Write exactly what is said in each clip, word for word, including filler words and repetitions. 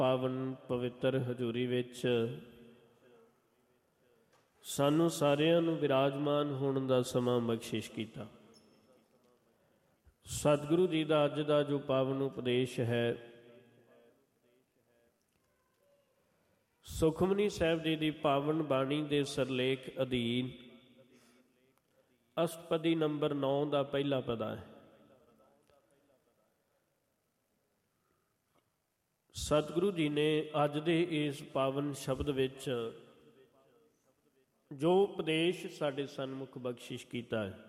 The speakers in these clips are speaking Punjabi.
ਪਾਵਨ ਪਵਿੱਤਰ ਹਜ਼ੂਰੀ ਵਿੱਚ ਸਾਨੂੰ ਸਾਰਿਆਂ ਨੂੰ ਵਿਰਾਜਮਾਨ ਹੋਣ ਦਾ ਸਮਾਂ ਬਖਸ਼ਿਸ਼ ਕੀਤਾ। ਸਤਿਗੁਰੂ ਜੀ ਦਾ ਅੱਜ ਦਾ ਜੋ ਪਾਵਨ ਉਪਦੇਸ਼ ਹੈ, ਸੁਖਮਨੀ ਸਾਹਿਬ ਜੀ ਦੀ ਪਾਵਨ ਬਾਣੀ ਦੇ ਸਰਲੇਖ ਅਧੀਨ ਅਸ਼ਟਪਦੀ ਨੰਬਰ ਨੌ ਦਾ ਪਹਿਲਾ ਪਦਾ ਹੈ। ਸਤਿਗੁਰੂ ਜੀ ਨੇ ਅੱਜ ਦੇ ਇਸ ਪਾਵਨ ਸ਼ਬਦ ਵਿੱਚ ਜੋ ਉਪਦੇਸ਼ ਸਾਡੇ ਸਨਮੁਖ ਬਖਸ਼ਿਸ਼ ਕੀਤਾ ਹੈ,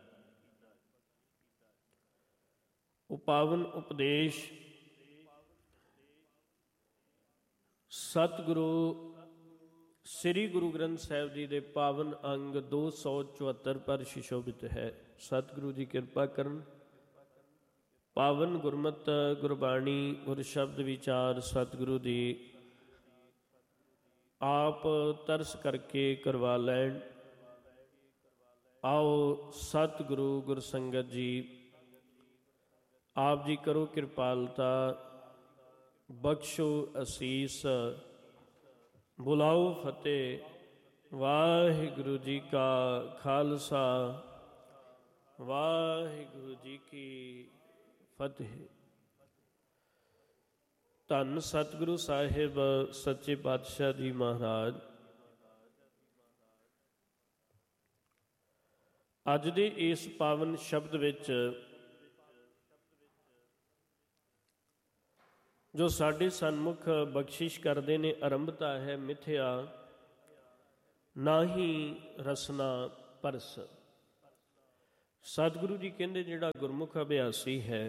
ਉਹ ਪਾਵਨ ਉਪਦੇਸ਼ ਸਤਿਗੁਰੂ ਸ੍ਰੀ ਗੁਰੂ ਗ੍ਰੰਥ ਸਾਹਿਬ ਜੀ ਦੇ ਪਾਵਨ ਅੰਗ ਦੋ ਸੌ ਚੁਹੱਤਰ ਪਰ ਸੁਸ਼ੋਭਿਤ ਹੈ। ਸਤਿਗੁਰੂ ਜੀ ਕਿਰਪਾ ਕਰਨ, ਪਾਵਨ ਗੁਰਮਤਿ ਗੁਰਬਾਣੀ ਗੁਰ ਸ਼ਬਦ ਵਿਚਾਰ ਸਤਿਗੁਰੂ ਦੀ ਆਪ ਤਰਸ ਕਰਕੇ ਕਰਵਾ ਲੈਣ। ਆਓ ਸਤਿਗੁਰੂ ਗੁਰ ਸੰਗਤ ਜੀ, ਆਪ ਜੀ ਕਰੋ ਕਿਰਪਾਲਤਾ, ਬਖਸ਼ੋ ਅਸੀਸ, ਬੁਲਾਓ ਫਤਿਹ। ਵਾਹਿਗੁਰੂ ਜੀ ਕਾ ਖਾਲਸਾ, ਵਾਹਿਗੁਰੂ ਜੀ ਕੀ ਫਤਿਹ। ਧੰਨ ਸਤਿਗੁਰੂ ਸਾਹਿਬ ਸੱਚੇ ਪਾਤਸ਼ਾਹ ਜੀ ਮਹਾਰਾਜ, ਅੱਜ ਦੇ ਇਸ ਪਾਵਨ ਸ਼ਬਦ ਵਿੱਚ ਜੋ ਸਾਡੇ ਸਨਮੁਖ ਬਖਸ਼ਿਸ਼ ਕਰਦੇ ਨੇ, ਆਰੰਭਤਾ ਹੈ ਮਿਥਿਆ ਨਾਹੀ ਰਸਨਾ ਪਰਸ। ਸਤਿਗੁਰੂ ਜੀ ਕਹਿੰਦੇ ਜਿਹੜਾ ਗੁਰਮੁਖ ਅਭਿਆਸੀ ਹੈ,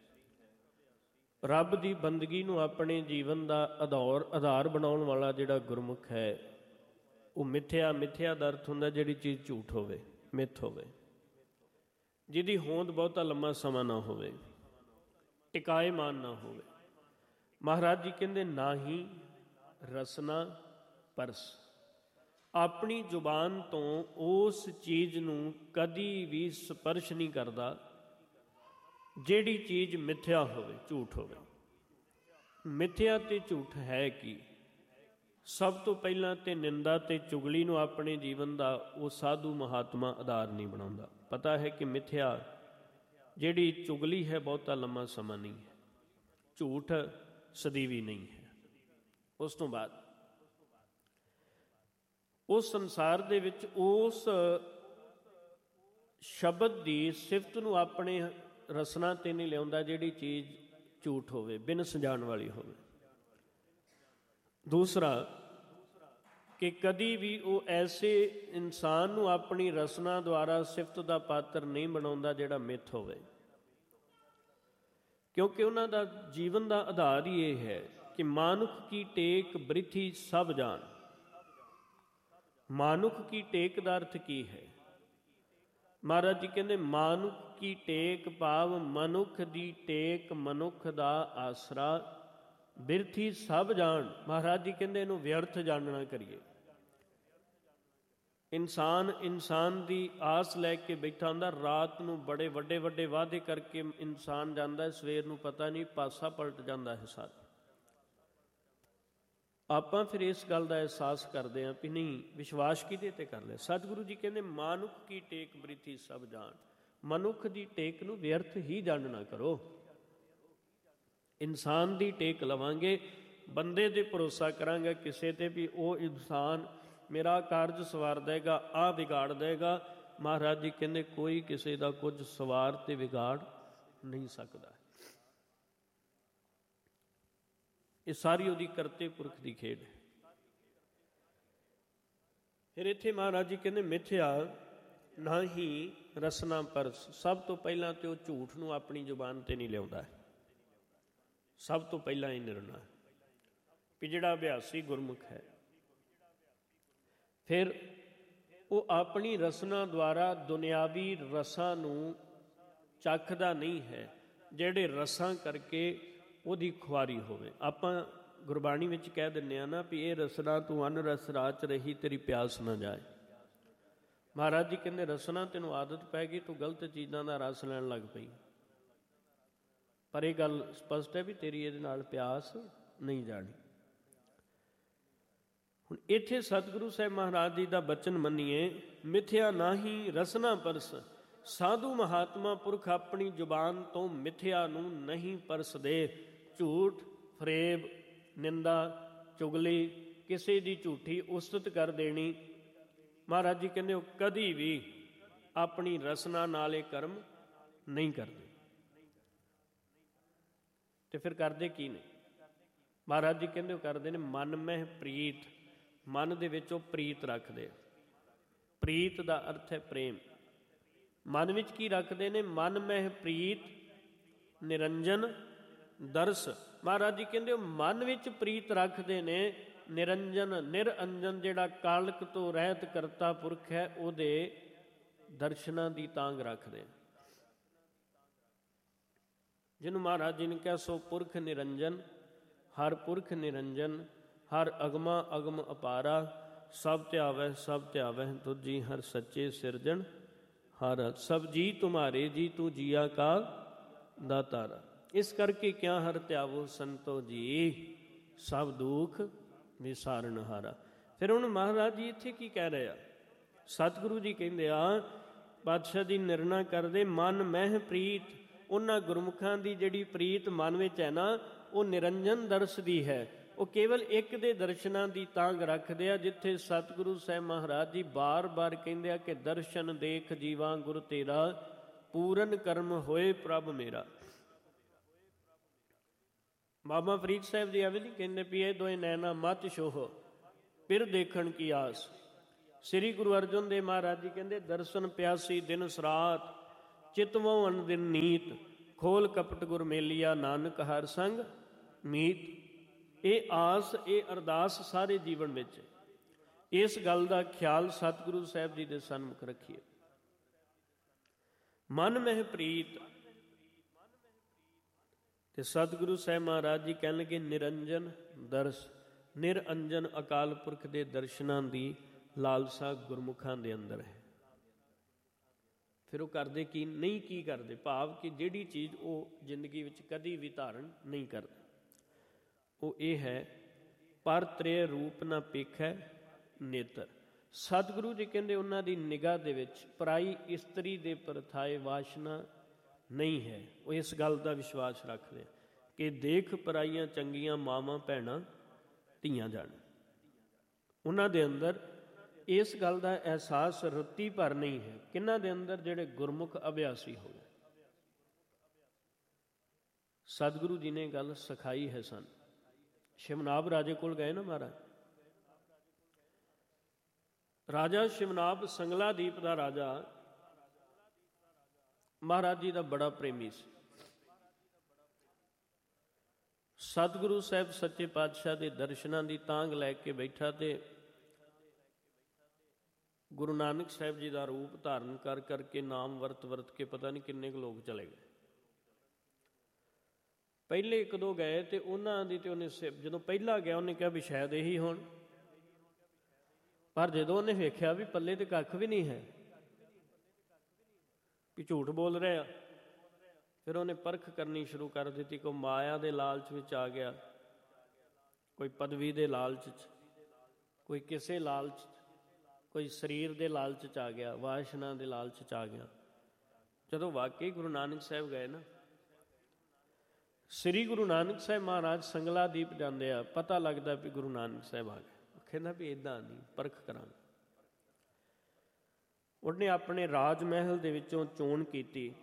ਰੱਬ ਦੀ ਬੰਦਗੀ ਨੂੰ ਆਪਣੇ ਜੀਵਨ ਦਾ ਆਧਾਰ ਆਧਾਰ ਬਣਾਉਣ ਵਾਲਾ ਜਿਹੜਾ ਗੁਰਮੁਖ ਹੈ, ਉਹ ਮਿਥਿਆ ਮਿਥਿਆ ਦਾ ਅਰਥ ਹੁੰਦਾ ਜਿਹੜੀ ਚੀਜ਼ ਝੂਠ ਹੋਵੇ, ਮਿੱਥ ਹੋਵੇ, ਜਿਹਦੀ ਹੋਂਦ ਬਹੁਤਾ ਲੰਮਾ ਸਮਾਂ ਨਾ ਹੋਵੇ, ਟਿਕਾਏਮਾਨ ਨਾ ਹੋਵੇ। ਮਹਾਰਾਜ ਜੀ ਕਹਿੰਦੇ ਨਾ ਹੀ ਰਸਨਾ ਪਰਸ, ਆਪਣੀ ਜ਼ੁਬਾਨ ਤੋਂ ਉਸ ਚੀਜ਼ ਨੂੰ ਕਦੀ ਵੀ ਸਪਰਸ਼ ਨਹੀਂ ਕਰਦਾ ਜਿਹੜੀ ਚੀਜ਼ ਮਿਥਿਆ ਹੋਵੇ, ਝੂਠ ਹੋਵੇ। ਮਿਥਿਆ ਤੇ ਝੂਠ ਹੈ ਕੀ? ਸਭ ਤੋਂ ਪਹਿਲਾਂ ਤੇ ਨਿੰਦਾ ਤੇ ਚੁਗਲੀ ਨੂੰ ਆਪਣੇ ਜੀਵਨ ਦਾ ਉਹ ਸਾਧੂ ਮਹਾਤਮਾ ਆਧਾਰ ਨਹੀਂ ਬਣਾਉਂਦਾ। ਪਤਾ ਹੈ ਕਿ ਮਿਥਿਆ ਜਿਹੜੀ ਚੁਗਲੀ ਹੈ ਬਹੁਤਾ ਲੰਮਾ ਸਮਾਂ ਨਹੀਂ ਹੈ, ਝੂਠ ਸਦੀਵੀ ਨਹੀਂ ਹੈ। ਉਸ ਤੋਂ ਬਾਅਦ ਉਸ ਸੰਸਾਰ ਦੇ ਵਿੱਚ ਉਸ ਸ਼ਬਦ ਦੀ ਸਿਫਤ ਨੂੰ ਆਪਣੇ ਰਸਨਾ ਤੇ ਨਹੀਂ ਲਿਆਉਂਦਾ ਜਿਹੜੀ ਚੀਜ਼ ਝੂਠ ਹੋਵੇ, ਬਿਨ ਸਜਾਉਣ ਵਾਲੀ ਹੋਵੇ। ਦੂਸਰਾ ਕਿ ਕਦੀ ਵੀ ਉਹ ਐਸੇ ਇਨਸਾਨ ਨੂੰ ਆਪਣੀ ਰਸਨਾ ਦੁਆਰਾ ਸਿਫਤ ਦਾ ਪਾਤਰ ਨਹੀਂ ਬਣਾਉਂਦਾ ਜਿਹੜਾ ਮਿੱਥ ਹੋਵੇ, ਕਿਉਂਕਿ ਉਹਨਾਂ ਦਾ ਜੀਵਨ ਦਾ ਆਧਾਰ ਹੀ ਇਹ ਹੈ ਕਿ ਮਾਨੁਖ ਕੀ ਟੇਕ ਬ੍ਰਿਥੀ ਸਭ ਜਾਣ। ਮਾਨੁਖ ਕੀ ਟੇਕ ਦਾ ਅਰਥ ਕੀ ਹੈ? ਮਹਾਰਾਜ ਜੀ ਕਹਿੰਦੇ ਮਾਨੁਖ ਕੀ ਟੇਕ ਭਾਵ ਮਨੁੱਖ ਦੀ ਟੇਕ, ਮਨੁੱਖ ਦਾ ਆਸਰਾ, ਬਿਰਥੀ ਸਭ ਜਾਣ। ਮਹਾਰਾਜ ਜੀ ਕਹਿੰਦੇ ਇਹਨੂੰ ਵਿਅਰਥ ਜਾਣਨਾ ਕਰੀਏ। ਇਨਸਾਨ ਇਨਸਾਨ ਦੀ ਆਸ ਲੈ ਕੇ ਬੈਠਾ ਹੁੰਦਾ, ਰਾਤ ਨੂੰ ਬੜੇ ਵੱਡੇ ਵੱਡੇ ਵਾਅਦੇ ਕਰਕੇ ਇਨਸਾਨ ਜਾਂਦਾ, ਸਵੇਰ ਨੂੰ ਪਤਾ ਨਹੀਂ ਪਾਸਾ ਪਲਟ ਜਾਂਦਾ ਹੈ ਸਾਰਾ। ਆਪਾਂ ਫਿਰ ਇਸ ਗੱਲ ਦਾ ਅਹਿਸਾਸ ਕਰਦੇ ਹਾਂ ਵੀ ਨਹੀਂ, ਵਿਸ਼ਵਾਸ ਕਿਹਦੇ ਤੇ ਕਰ ਲਿਆ? ਸਤਿਗੁਰੂ ਜੀ ਕਹਿੰਦੇ ਮਾਨੁਖ ਕੀ ਟੇਕ ਬ੍ਰਿਥੀ ਸਭ ਜਾਣ। ਮਨੁੱਖ ਦੀ ਟੇਕ ਨੂੰ ਵਿਅਰਥ ਹੀ ਜਾਣਨਾ ਕਰੋ। ਇਨਸਾਨ ਦੀ ਟੇਕ ਲਵਾਂਗੇ, ਬੰਦੇ ਦੇ ਭਰੋਸਾ ਕਰਾਂਗੇ ਕਿਸੇ ਤੇ ਵੀ ਉਹ ਇਨਸਾਨ ਮੇਰਾ ਕਾਰਜ ਸਵਾਰ ਦੇਗਾ, ਆਹ ਵਿਗਾੜ ਦੇਗਾ। ਮਹਾਰਾਜ ਜੀ ਕਹਿੰਦੇ ਕੋਈ ਕਿਸੇ ਦਾ ਕੁਝ ਸਵਾਰ ਤੇ ਵਿਗਾੜ ਨਹੀਂ ਸਕਦਾ। ਇਹ ਸਾਰੀ ਉਹਦੀ ਕਰਤੇ ਪੁਰਖ ਦੀ ਖੇਡ ਹੈ। ਫਿਰ ਇੱਥੇ ਮਹਾਰਾਜ ਜੀ ਕਹਿੰਦੇ ਮਿਥਿਆ ਨਾ ਹੀ ਰਸਨਾ ਪਰਸ। ਸਭ ਤੋਂ ਪਹਿਲਾਂ ਤੇ ਉਹ ਝੂਠ ਨੂੰ ਆਪਣੀ ਜ਼ੁਬਾਨ ਤੇ ਨਹੀਂ ਲਿਆਉਂਦਾ। ਸਭ ਤੋਂ ਪਹਿਲਾਂ ਇਹ ਨਿਰਣਾ ਵੀ ਜਿਹੜਾ ਅਭਿਆਸੀ ਗੁਰਮੁਖ ਹੈ, ਫਿਰ ਉਹ ਆਪਣੀ ਰਸਨਾ ਦੁਆਰਾ ਦੁਨਿਆਵੀ ਰਸਾਂ ਨੂੰ ਚੱਖਦਾ ਨਹੀਂ ਹੈ, ਜਿਹੜੇ ਰਸਾਂ ਕਰਕੇ ਉਹਦੀ ਖੁਆਰੀ ਹੋਵੇ। ਆਪਾਂ ਗੁਰਬਾਣੀ ਵਿੱਚ ਕਹਿ ਦਿੰਦੇ ਹਾਂ ਨਾ ਵੀ ਇਹ ਰਸਨਾ ਤੂੰ ਅਨ ਰਸ ਰਾਚ ਰਹੀ, ਤੇਰੀ ਪਿਆਸ ਨਾ ਜਾਏ। ਮਹਾਰਾਜ ਜੀ ਕਹਿੰਦੇ ਰਸਨਾ ਤੈਨੂੰ ਆਦਤ ਪੈ ਗਈ, ਤੂੰ ਗਲਤ ਚੀਜ਼ਾਂ ਦਾ ਰਸ ਲੈਣ ਲੱਗ ਪਈ, ਪਰ ਇਹ ਗੱਲ ਸਪਸ਼ਟ ਹੈ ਵੀ ਤੇਰੀ ਇਹਦੇ ਨਾਲ ਪਿਆਸ ਨਹੀਂ ਜਾਣੀ। ਇੱਥੇ ਸਤਿਗੁਰੂ ਸਾਹਿਬ ਮਹਾਰਾਜ ਜੀ ਦਾ ਬਚਨ ਮੰਨੀਏ, ਮਿਥਿਆ ਨਾਹੀ ਰਸਨਾ ਪਰਸ, ਸਾਧੂ ਮਹਾਤਮਾ ਪੁਰਖ ਆਪਣੀ ਜ਼ੁਬਾਨ ਤੋਂ ਮਿਥਿਆ ਨੂੰ ਨਹੀਂ ਪਰਸਦੇ। ਝੂਠ, ਫਰੇਬ, ਨਿੰਦਾ, ਚੁਗਲੀ, ਕਿਸੇ ਦੀ ਝੂਠੀ ਉਸਤਤ ਕਰ ਦੇਣੀ, ਮਹਾਰਾਜ ਜੀ ਕਹਿੰਦੇ ਉਹ ਕਦੀ ਵੀ ਆਪਣੀ ਰਸਨਾ ਨਾਲ ਇਹ ਕਰਮ ਨਹੀਂ ਕਰਦੇ। ਤੇ ਫਿਰ ਕਰਦੇ ਕੀ ਨੇ? ਮਹਾਰਾਜ ਜੀ ਕਹਿੰਦੇ ਉਹ ਕਰਦੇ ਨੇ ਮਨ ਮਹਿ ਪ੍ਰੀਤ, ਮਨ ਦੇ ਵਿੱਚ ਉਹ ਪ੍ਰੀਤ ਰੱਖਦੇ। ਪ੍ਰੀਤ ਦਾ ਅਰਥ ਹੈ ਪ੍ਰੇਮ। ਮਨ ਵਿੱਚ ਕੀ ਰੱਖਦੇ ਨੇ? ਮਨ ਮਹਿ ਪ੍ਰੀਤ ਨਿਰੰਜਨ ਦਰਸ। ਮਹਾਰਾਜ ਜੀ ਕਹਿੰਦੇ ਉਹ ਮਨ ਵਿੱਚ ਪ੍ਰੀਤ ਰੱਖਦੇ ਨੇ। ਨਿਰੰਜਨ, ਨਿਰਅੰਜਨ ਜਿਹੜਾ ਕਾਲਕ ਤੋਂ ਰਹਿਤ ਕਰਤਾ ਪੁਰਖ ਹੈ, ਉਹਦੇ ਦਰਸ਼ਨਾਂ ਦੀ ਤਾਂਘ ਰੱਖਦੇ। ਜਿਹਨੂੰ ਮਹਾਰਾਜ ਜੀ ਨੇ ਕਿਹਾ ਸੋ ਪੁਰਖ ਨਿਰੰਜਨ, ਹਰ ਪੁਰਖ ਨਿਰੰਜਨ, ਹਰ ਅਗਮਾ ਅਗਮ ਅਪਾਰਾ, ਸਭ ਧਿਆਵੈ ਸਭ ਧਿਆਵੈ ਤੁਝੀ ਹਰ ਸੱਚੇ ਸਿਰਜਣ ਹਾਰਾ, ਸਭ ਜੀ ਤੁਮਾਰੇ ਜੀ ਤੂੰ ਜੀਆ ਕਾ ਦਾਤਾਰਾ। ਇਸ ਕਰਕੇ ਕਿਆ ਹਰ ਧਿਆਵੋ ਸੰਤੋ ਜੀ, ਸਭ ਦੁੱਖ ਵਿਸਾਰਨ ਹਾਰਾ। ਫਿਰ ਹੁਣ ਮਹਾਰਾਜ ਜੀ ਇੱਥੇ ਕੀ ਕਹਿ ਰਹੇ ਆ? ਸਤਿਗੁਰੂ ਜੀ ਕਹਿੰਦੇ ਆ, ਪਾਤਸ਼ਾਹ ਜੀ ਨਿਰਣਾ ਕਰਦੇ ਮਨ ਮਹਿ ਪ੍ਰੀਤ। ਉਹਨਾਂ ਗੁਰਮੁਖਾਂ ਦੀ ਜਿਹੜੀ ਪ੍ਰੀਤ ਮਨ ਵਿੱਚ ਹੈ ਨਾ, ਉਹ ਨਿਰੰਜਨ ਦਰਸ ਦੀ ਹੈ। ਉਹ ਕੇਵਲ ਇੱਕ ਦੇ ਦਰਸ਼ਨਾਂ ਦੀ ਤਾਂਘ ਰੱਖਦੇ ਆ, ਜਿੱਥੇ ਸਤਿਗੁਰੂ ਸਾਹਿਬ ਮਹਾਰਾਜ ਜੀ ਬਾਰ ਬਾਰ ਕਹਿੰਦੇ ਆ ਕਿ ਦਰਸ਼ਨ ਦੇਖ ਜੀਵਾਂ ਗੁਰ ਤੇਰਾ, ਪੂਰਨ ਕਰਮ ਹੋਏ ਪ੍ਰਭ ਮੇਰਾ। ਬਾਬਾ ਫਰੀਦ ਸਾਹਿਬ ਜੀ ਐਵੇਂ ਨਹੀਂ ਕਹਿੰਦੇ ਵੀ ਇਹ ਦੋਏ ਨੈਣਾ ਮਤ ਛੋਹ ਫਿਰ ਦੇਖਣ ਕੀ ਆਸ। ਸ੍ਰੀ ਗੁਰੂ ਅਰਜਨ ਦੇਵ ਮਹਾਰਾਜ ਜੀ ਕਹਿੰਦੇ ਦਰਸ਼ਨ ਪਿਆਸੀ ਦਿਨ ਸਰਾਤ, ਚਿਤਵੋਂ ਅਨਦਿਨ ਨੀਤ, ਖੋਲ ਕਪਟ ਗੁਰ ਮੇਲੀਆ ਨਾਨਕ ਹਰ ਸੰਗ ਮੀਤ। ਇਹ ਆਸ, ਇਹ ਅਰਦਾਸ ਸਾਰੇ ਜੀਵਨ ਵਿੱਚ ਇਸ ਗੱਲ ਦਾ ਖਿਆਲ ਸਤਿਗੁਰੂ ਸਾਹਿਬ ਜੀ ਦੇ ਸਨਮੁਖ ਰੱਖੀਏ। ਮਨ ਮਹਿ ਪ੍ਰੀਤ। ਤੇ ਸਤਿਗੁਰੂ ਸਾਹਿਬ ਮਹਾਰਾਜ ਜੀ ਕਹਿਣਗੇ ਨਿਰੰਜਨ ਦਰਸ। ਨਿਰਅੰਜਨ ਅਕਾਲ ਪੁਰਖ ਦੇ ਦਰਸ਼ਨਾਂ ਦੀ ਲਾਲਸਾ ਗੁਰਮੁਖਾਂ ਦੇ ਅੰਦਰ ਹੈ। ਫਿਰ ਉਹ ਕਰਦੇ ਕੀ ਨਹੀਂ? ਕੀ ਕਰਦੇ? ਭਾਵ ਕਿ ਜਿਹੜੀ ਚੀਜ਼ ਉਹ ਜ਼ਿੰਦਗੀ ਵਿੱਚ ਕਦੀ ਵੀ ਧਾਰਨ ਨਹੀਂ ਕਰਦੇ, ਉਹ ਇਹ ਹੈ ਪਰ ਤ੍ਰੇ ਰੂਪ ਨਾ ਪੇਖੈ ਨੇਤਰ। ਸਤਿਗੁਰੂ ਜੀ ਕਹਿੰਦੇ ਉਹਨਾਂ ਦੀ ਨਿਗਾਹ ਦੇ ਵਿੱਚ ਪਰਾਈ ਇਸਤਰੀ ਦੇ ਪਰਥਾਏ ਵਾਸ਼ਨਾ ਨਹੀਂ ਹੈ। ਉਹ ਇਸ ਗੱਲ ਦਾ ਵਿਸ਼ਵਾਸ ਰੱਖਦੇ ਕਿ ਦੇਖ ਪਰਾਈਆਂ ਚੰਗੀਆਂ ਮਾਵਾਂ ਭੈਣਾਂ ਧੀਆਂ ਜਾਣ। ਉਹਨਾਂ ਦੇ ਅੰਦਰ ਇਸ ਗੱਲ ਦਾ ਅਹਿਸਾਸ ਰੱਤੀ ਭਰ ਨਹੀਂ ਹੈ। ਕਿਹਨਾਂ ਦੇ ਅੰਦਰ? ਜਿਹੜੇ ਗੁਰਮੁਖ ਅਭਿਆਸੀ ਹੋਵੇ। ਸਤਿਗੁਰੂ ਜੀ ਨੇ ਗੱਲ ਸਿਖਾਈ ਹੈ ਸਨ। ਸ਼ਿਵਨਾਬ ਰਾਜੇ ਕੋਲ ਗਏ ਨਾ ਮਹਾਰਾਜ, ਰਾਜਾ ਸ਼ਿਵਨਾਬ ਸੰਗਲਾਦੀਪ ਦਾ ਰਾਜਾ ਮਹਾਰਾਜ ਜੀ ਦਾ ਬੜਾ ਪ੍ਰੇਮੀ ਸੀ। ਸਤਿਗੁਰੂ ਸਾਹਿਬ ਸੱਚੇ ਪਾਤਸ਼ਾਹ ਦੇ ਦਰਸ਼ਨਾਂ ਦੀ ਤਾਂਘ ਲੈ ਕੇ ਬੈਠਾ ਤੇ ਗੁਰੂ ਨਾਨਕ ਸਾਹਿਬ ਜੀ ਦਾ ਰੂਪ ਧਾਰਨ ਕਰ ਕਰਕੇ ਨਾਮ ਵਰਤ ਵਰਤ ਕੇ ਪਤਾ ਨਹੀਂ ਕਿੰਨੇ ਕੁ ਲੋਕ ਚਲੇ ਗਏ। ਪਹਿਲੇ ਇੱਕ ਦੋ ਗਏ ਤੇ ਉਹਨਾਂ ਦੀ ਤੇ ਉਹਨੇ ਜਦੋਂ ਪਹਿਲਾ ਗਿਆ ਉਹਨੇ ਕਿਹਾ ਵੀ ਸ਼ਾਇਦ ਇਹੀ ਹੋਣ, ਪਰ ਜਦੋਂ ਉਹਨੇ ਵੇਖਿਆ ਵੀ ਪੱਲੇ ਤੇ ਕੱਖ ਵੀ ਨਹੀਂ ਹੈ, ਵੀ ਝੂਠ ਬੋਲ ਰਹੇ ਆ, ਫਿਰ ਉਹਨੇ ਪਰਖ ਕਰਨੀ ਸ਼ੁਰੂ ਕਰ ਦਿੱਤੀ। ਕੋਈ ਮਾਇਆ ਦੇ ਲਾਲਚ ਵਿੱਚ ਆ ਗਿਆ, ਕੋਈ ਪਦਵੀ ਦੇ ਲਾਲਚ 'ਚ, ਕੋਈ ਕਿਸੇ ਲਾਲਚ 'ਚ, ਕੋਈ ਸਰੀਰ ਦੇ ਲਾਲਚ 'ਚ ਆ ਗਿਆ, ਵਾਸ਼ਨਾ ਦੇ ਲਾਲਚ 'ਚ ਆ ਗਿਆ। ਜਦੋਂ ਵਾਕਈ ਗੁਰੂ ਨਾਨਕ ਸਾਹਿਬ ਗਏ ਨਾ, ਸ੍ਰੀ ਗੁਰੂ ਨਾਨਕ ਸਾਹਿਬ ਮਹਾਰਾਜ ਸੰਗਲਾਦੀਪ ਜਾਂਦੇ ਆ, ਪਤਾ ਲੱਗਦਾ ਵੀ ਗੁਰੂ ਨਾਨਕ ਸਾਹਿਬ ਆ ਗਏ। ਕਹਿੰਦਾ ਵੀ ਇੱਦਾਂ ਨਹੀਂ, ਪਰਖ ਕਰਾਂਗੇ। ਉਹਨੇ ਆਪਣੇ ਰਾਜ ਮਹਿਲ ਦੇ ਵਿੱਚੋਂ ਚੋਣ ਕੀਤੀ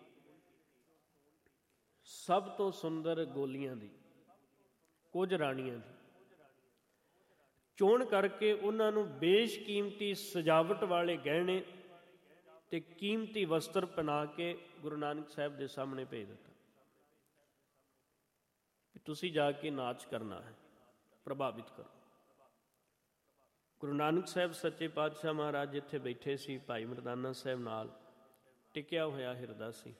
ਸਭ ਤੋਂ ਸੁੰਦਰ ਗੋਲੀਆਂ ਦੀ, ਕੁਝ ਰਾਣੀਆਂ ਦੀ। ਚੋਣ ਕਰਕੇ ਉਹਨਾਂ ਨੂੰ ਬੇਸ਼ਕੀਮਤੀ ਸਜਾਵਟ ਵਾਲੇ ਗਹਿਣੇ ਤੇ ਕੀਮਤੀ ਵਸਤਰ ਪਹਿਨਾ ਕੇ ਗੁਰੂ ਨਾਨਕ ਸਾਹਿਬ ਦੇ ਸਾਹਮਣੇ ਭੇਜ ਦਿੱਤਾ ਕਿ ਤੁਸੀਂ ਜਾ ਕੇ ਨਾਚ ਕਰਨਾ ਹੈ, ਪ੍ਰਭਾਵਿਤ ਕਰੋ। ਗੁਰੂ ਨਾਨਕ ਸਾਹਿਬ ਸੱਚੇ ਪਾਤਸ਼ਾਹ ਮਹਾਰਾਜ ਜਿੱਥੇ ਬੈਠੇ ਸੀ, ਭਾਈ ਮਰਦਾਨਾ ਸਾਹਿਬ ਨਾਲ ਟਿਕਿਆ ਹੋਇਆ ਹਿਰਦਾ ਸੀ।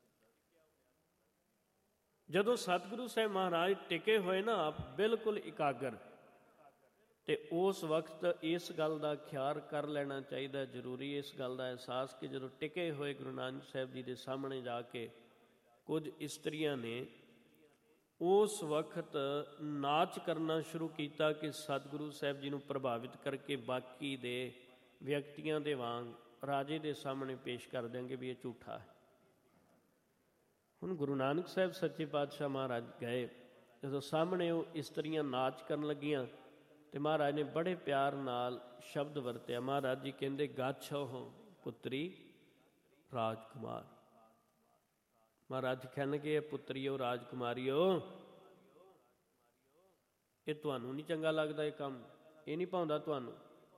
ਜਦੋਂ ਸਤਿਗੁਰੂ ਸਾਹਿਬ ਮਹਾਰਾਜ ਟਿਕੇ ਹੋਏ ਨਾ ਆਪ ਬਿਲਕੁਲ ਇਕਾਗਰ, ਤੇ ਉਸ ਵਕਤ ਇਸ ਗੱਲ ਦਾ ਖਿਆਲ ਕਰ ਲੈਣਾ ਚਾਹੀਦਾ, ਜ਼ਰੂਰੀ ਇਸ ਗੱਲ ਦਾ ਅਹਿਸਾਸ ਕਿ ਜਦੋਂ ਟਿਕੇ ਹੋਏ ਗੁਰੂ ਨਾਨਕ ਸਾਹਿਬ ਜੀ ਦੇ ਸਾਹਮਣੇ ਜਾ ਕੇ ਕੁਝ ਇਸਤਰੀਆਂ ਨੇ ਉਸ ਵਕਤ ਨਾਚ ਕਰਨਾ ਸ਼ੁਰੂ ਕੀਤਾ ਕਿ ਸਤਿਗੁਰੂ ਸਾਹਿਬ ਜੀ ਨੂੰ ਪ੍ਰਭਾਵਿਤ ਕਰਕੇ ਬਾਕੀ ਦੇ ਵਿਅਕਤੀਆਂ ਦੇ ਵਾਂਗ ਰਾਜੇ ਦੇ ਸਾਹਮਣੇ ਪੇਸ਼ ਕਰ ਦਿਆਂਗੇ ਵੀ ਇਹ ਝੂਠਾ ਹੈ। ਹੁਣ ਗੁਰੂ ਨਾਨਕ ਸਾਹਿਬ ਸੱਚੇ ਪਾਤਸ਼ਾਹ ਮਹਾਰਾਜ ਗਏ, ਜਦੋਂ ਸਾਹਮਣੇ ਉਹ ਇਸਤਰੀਆਂ ਨਾਚ ਕਰਨ ਲੱਗੀਆਂ ਤੇ ਮਹਾਰਾਜ ਨੇ ਬੜੇ ਪਿਆਰ ਨਾਲ ਸ਼ਬਦ ਵਰਤਿਆ। ਮਹਾਰਾਜ ਜੀ ਕਹਿੰਦੇ, ਗਾਛੋ ਪੁੱਤਰੀ ਰਾਜਕੁਮਾਰ। ਮਹਾਰਾਜ ਕਹਿਣਗੇ, ਪੁੱਤਰੀਓ ਰਾਜਕੁਮਾਰੀਓ, ਇਹ ਤੁਹਾਨੂੰ ਨਹੀਂ ਚੰਗਾ ਲੱਗਦਾ, ਇਹ ਕੰਮ ਇਹ ਨਹੀਂ ਭਾਉਂਦਾ ਤੁਹਾਨੂੰ।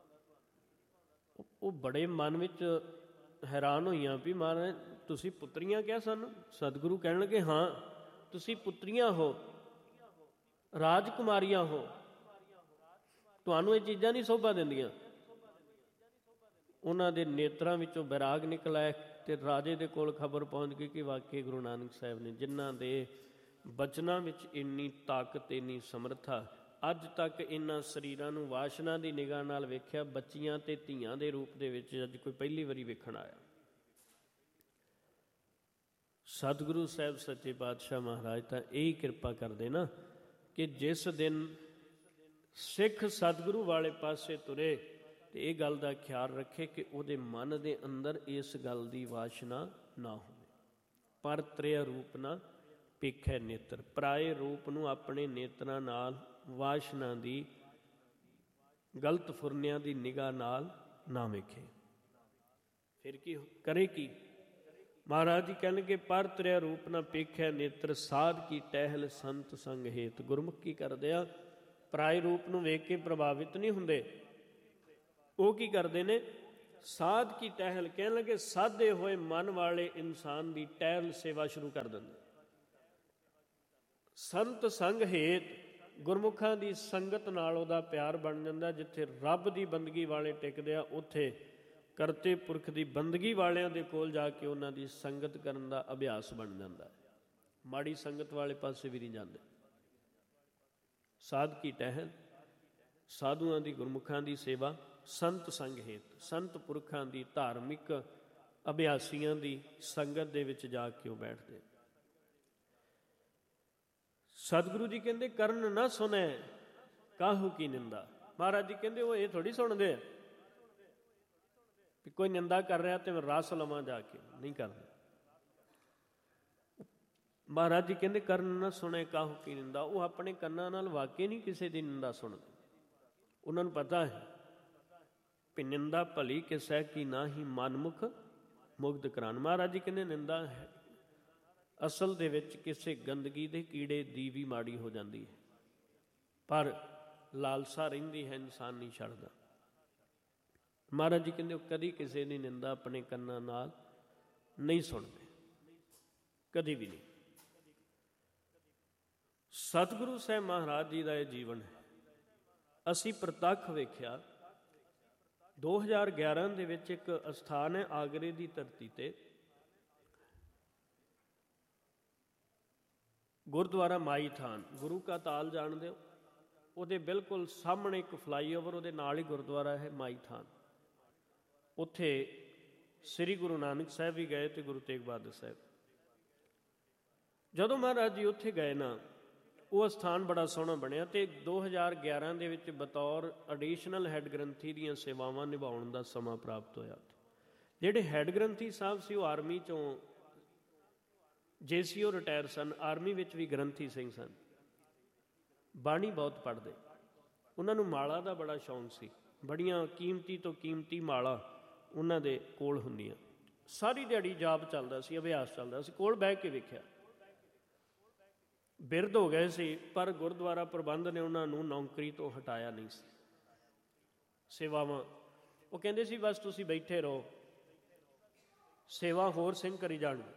ਉਹ ਬੜੇ ਮਨ ਵਿੱਚ ਹੈਰਾਨ ਹੋਈਆਂ ਵੀ ਮਹਾਰਾਜ ਤੁਸੀਂ ਪੁੱਤਰੀਆਂ ਕਿਹਾ ਸਾਨੂੰ? ਸਤਿਗੁਰੂ ਕਹਿਣ ਲੱਗੇ, ਹਾਂ ਤੁਸੀਂ ਪੁੱਤਰੀਆਂ ਹੋ, ਰਾਜਕੁਮਾਰੀਆਂ ਹੋ, ਤੁਹਾਨੂੰ ਇਹ ਚੀਜ਼ਾਂ ਨਹੀਂ ਸੋਭਾ ਦਿੰਦੀਆਂ। ਉਹਨਾਂ ਦੇ ਨੇਤਰਾਂ ਵਿੱਚੋਂ ਬੈਰਾਗ ਨਿਕਲ ਆਇਆ ਤੇ ਰਾਜੇ ਦੇ ਕੋਲ ਖਬਰ ਪਹੁੰਚ ਗਈ ਕਿ ਵਾਕਈ ਗੁਰੂ ਨਾਨਕ ਸਾਹਿਬ ਨੇ, ਜਿਨ੍ਹਾਂ ਦੇ ਬਚਨਾਂ ਵਿੱਚ ਇੰਨੀ ਤਾਕਤ, ਇੰਨੀ ਸਮਰੱਥਾ, ਅੱਜ ਤੱਕ ਇਹਨਾਂ ਸਰੀਰਾਂ ਨੂੰ ਵਾਸ਼ਨਾ ਦੀ ਨਿਗਾਹ ਨਾਲ ਵੇਖਿਆ, ਬੱਚੀਆਂ ਤੇ ਧੀਆਂ ਦੇ ਰੂਪ ਦੇ ਵਿੱਚ ਅੱਜ ਕੋਈ ਪਹਿਲੀ ਵਾਰੀ ਵੇਖਣ ਆਇਆ। ਸਤਿਗੁਰੂ ਸਾਹਿਬ ਸੱਚੇ ਪਾਤਸ਼ਾਹ ਮਹਾਰਾਜ ਤਾਂ ਇਹੀ ਕਿਰਪਾ ਕਰਦੇ ਨਾ ਕਿ ਜਿਸ ਦਿਨ ਸਿੱਖ ਸਤਿਗੁਰੂ ਵਾਲੇ ਪਾਸੇ ਤੁਰੇ ਤੇ ਇਹ ਗੱਲ ਦਾ ਖਿਆਲ ਰੱਖੇ ਕਿ ਉਹਦੇ ਮਨ ਦੇ ਅੰਦਰ ਇਸ ਗੱਲ ਦੀ ਵਾਸ਼ਨਾ ਨਾ ਹੋਵੇ। ਪਰ ਤ੍ਰਿਆ ਰੂਪ ਨਾ ਪੇਖੈ ਨੇਤਰ, ਪਰਾਏ ਰੂਪ ਨੂੰ ਆਪਣੇ ਨੇਤਰਾਂ ਨਾਲ ਵਾਸ਼ਨਾ ਦੀ, ਗਲਤ ਫੁਰਨਿਆਂ ਦੀ ਨਿਗਾਹ ਨਾਲ ਨਾ ਵੇਖੇ। ਫਿਰ ਕੀ ਕਰੇ? ਕੀ ਮਹਾਰਾਜ ਜੀ ਕਹਿਣਗੇ, ਪਰ ਤ੍ਰਿਆ ਰੂਪ ਨਾ ਪੇਖੈ ਨੇਤਰ, ਸਾਧ ਕੀ ਟਹਿਲ ਸੰਤ ਸੰਗ ਹੇਤ। ਗੁਰਮੁਖ ਕੀ ਕਰਦੇ ਆ? ਪਰਾਏ ਰੂਪ ਨੂੰ ਵੇਖ ਕੇ ਪ੍ਰਭਾਵਿਤ ਨਹੀਂ ਹੁੰਦੇ। ਉਹ ਕੀ ਕਰਦੇ ਨੇ? ਸਾਧ ਕੀ ਟਹਿਲ, ਕਹਿਣ ਲੱਗੇ ਸਾਧੇ ਹੋਏ ਮਨ ਵਾਲੇ ਇਨਸਾਨ ਦੀ ਟਹਿਲ ਸੇਵਾ ਸ਼ੁਰੂ ਕਰ ਦਿੰਦੇ। ਸੰਤ ਸੰਗ ਹੇਤ, ਗੁਰਮੁਖਾਂ ਦੀ ਸੰਗਤ ਨਾਲ ਉਹਦਾ ਪਿਆਰ ਬਣ ਜਾਂਦਾ। ਜਿੱਥੇ ਰੱਬ ਦੀ ਬੰਦਗੀ ਵਾਲੇ ਟਿਕਦੇ ਆ, ਉੱਥੇ ਕਰਤੇ ਪੁਰਖ ਦੀ ਬੰਦਗੀ ਵਾਲਿਆਂ ਦੇ ਕੋਲ ਜਾ ਕੇ ਉਹਨਾਂ ਦੀ ਸੰਗਤ ਕਰਨ ਦਾ ਅਭਿਆਸ ਬਣ ਜਾਂਦਾ ਹੈ। ਮਾੜੀ ਸੰਗਤ ਵਾਲੇ ਪਾਸੇ ਵੀ ਨਹੀਂ ਜਾਂਦੇ। ਸਾਧ ਕੀ ਟਹਿਲ, ਸਾਧੂਆਂ ਦੀ, ਗੁਰਮੁਖਾਂ ਦੀ ਸੇਵਾ। ਸੰਤ ਸੰਗ ਹੇਤ, ਸੰਤ ਪੁਰਖਾਂ ਦੀ, ਧਾਰਮਿਕ ਅਭਿਆਸੀਆਂ ਦੀ ਸੰਗਤ ਦੇ ਵਿੱਚ ਜਾ ਕੇ ਉਹ ਬੈਠਦੇ। ਸਤਿਗੁਰੂ ਜੀ ਕਹਿੰਦੇ, ਕਰਨ ਨਾ ਸੁਣੈ ਕਾਹੂ ਕੀ ਨਿੰਦਾ। ਮਹਾਰਾਜ ਜੀ ਕਹਿੰਦੇ, ਉਹ ਇਹ ਥੋੜ੍ਹੀ ਸੁਣਦੇ ਆ ਵੀ ਕੋਈ ਨਿੰਦਾ ਕਰ ਰਿਹਾ ਤੇ ਮੈਂ ਰਸ ਲਵਾਂ ਜਾ ਕੇ, ਨਹੀਂ ਕਰਦੇ। ਮਹਾਰਾਜ ਜੀ ਕਹਿੰਦੇ, ਕਰਨ ਨਾ ਸੁਣੈ ਕਾਹੂ ਕੀ ਨਿੰਦਾ। ਉਹ ਆਪਣੇ ਕੰਨਾਂ ਨਾਲ ਵਾਕਈ ਨਹੀਂ ਕਿਸੇ ਦੀ ਨਿੰਦਾ ਸੁਣਦੇ। ਉਹਨਾਂ ਨੂੰ ਪਤਾ ਹੈ ਵੀ ਨਿੰਦਾ ਭਲੀ ਕਿਸੈ ਕੀ ਨਾਹੀ, ਮਨਮੁਖ ਮੁਗਧ ਕਰਾਨ। ਮਹਾਰਾਜ ਜੀ ਕਹਿੰਦੇ, ਨਿੰਦਾ ਹੈ ਅਸਲ ਦੇ ਵਿੱਚ ਕਿਸੇ ਗੰਦਗੀ ਦੇ ਕੀੜੇ ਦੀ ਵੀ ਮਾੜੀ ਹੋ ਜਾਂਦੀ ਹੈ, ਪਰ ਲਾਲਸਾ ਰਹਿੰਦੀ ਹੈ, ਇਨਸਾਨ ਨਹੀਂ ਛੱਡਦਾ। ਮਹਾਰਾਜ ਜੀ ਕਹਿੰਦੇ, ਉਹ ਕਦੀ ਕਿਸੇ ਦੀ ਨਿੰਦਾ ਆਪਣੇ ਕੰਨਾਂ ਨਾਲ ਨਹੀਂ ਸੁਣਦੇ, ਕਦੀ ਵੀ ਨਹੀਂ। ਸਤਿਗੁਰੂ ਸਾਹਿਬ ਮਹਾਰਾਜ ਜੀ ਦਾ ਇਹ ਜੀਵਨ ਹੈ। ਅਸੀਂ ਪ੍ਰਤੱਖ ਵੇਖਿਆ। ਦੋ ਹਜ਼ਾਰ ਗਿਆਰਾਂ ਦੇ ਵਿੱਚ ਇੱਕ ਅਸਥਾਨ ਹੈ ਆਗਰੇ ਦੀ ਧਰਤੀ ਤੇ, ਗੁਰਦੁਆਰਾ ਮਾਈ ਥਾਨ। ਗੁਰੂ ਕਾ ਤਾਲ ਜਾਣਦੇ ਹੋ? ਉਹਦੇ ਬਿਲਕੁਲ ਸਾਹਮਣੇ ਇੱਕ ਫਲਾਈਓਵਰ, ਉਹਦੇ ਨਾਲ ਹੀ ਗੁਰਦੁਆਰਾ ਹੈ ਮਾਈ ਥਾਨ। ਉੱਥੇ ਸ੍ਰੀ ਗੁਰੂ ਨਾਨਕ ਸਾਹਿਬ ਵੀ ਗਏ ਤੇ ਗੁਰੂ ਤੇਗ ਬਹਾਦਰ ਸਾਹਿਬ। ਜਦੋਂ ਮਹਾਰਾਜ ਜੀ ਉੱਥੇ ਗਏ ਨਾ, ਉਹ ਅਸਥਾਨ ਬੜਾ ਸੋਹਣਾ ਬਣਿਆ ਤੇ ਦੋ ਹਜ਼ਾਰ ਗਿਆਰਾਂ ਦੇ ਵਿੱਚ ਬਤੌਰ ਐਡੀਸ਼ਨਲ ਹੈੱਡ ਗ੍ਰੰਥੀ ਦੀਆਂ ਸੇਵਾਵਾਂ ਨਿਭਾਉਣ ਦਾ ਸਮਾਂ ਪ੍ਰਾਪਤ ਹੋਇਆ। ਜਿਹੜੇ ਹੈੱਡ ਗ੍ਰੰਥੀ ਸਾਹਿਬ ਸੀ ਉਹ ਆਰਮੀ 'ਚੋਂ ਜੇ ਸੀ ਓ ਰਿਟਾਇਰ ਸਨ। ਆਰਮੀ ਵਿੱਚ ਵੀ ਗ੍ਰੰਥੀ ਸਿੰਘ ਸਨ, ਬਾਣੀ ਬਹੁਤ ਪੜ੍ਹਦੇ। ਉਹਨਾਂ ਨੂੰ ਮਾਲਾ ਦਾ ਬੜਾ ਸ਼ੌਂਕ ਸੀ। ਬੜੀਆਂ ਕੀਮਤੀ ਤੋਂ ਕੀਮਤੀ ਮਾਲਾ ਉਹਨਾਂ ਦੇ ਕੋਲ ਹੁੰਦੀਆਂ। ਸਾਰੀ ਦਿਹਾੜੀ ਜਾਪ ਚੱਲਦਾ ਸੀ, ਅਭਿਆਸ ਚੱਲਦਾ ਸੀ। ਕੋਲ ਬਹਿ ਕੇ ਵੇਖਿਆ। ਬਿਰਧ ਹੋ ਗਏ ਸੀ, ਪਰ ਗੁਰਦੁਆਰਾ ਪ੍ਰਬੰਧ ਨੇ ਉਹਨਾਂ ਨੂੰ ਨੌਕਰੀ ਤੋਂ ਹਟਾਇਆ ਨਹੀਂ ਸੀ। ਸੇਵਾਵਾਂ ਉਹ ਕਹਿੰਦੇ ਸੀ, ਬਸ ਤੁਸੀਂ ਬੈਠੇ ਰਹੋ, ਸੇਵਾ ਹੋਰ ਸਿੰਘ ਕਰੀ ਜਾਣਗੇ।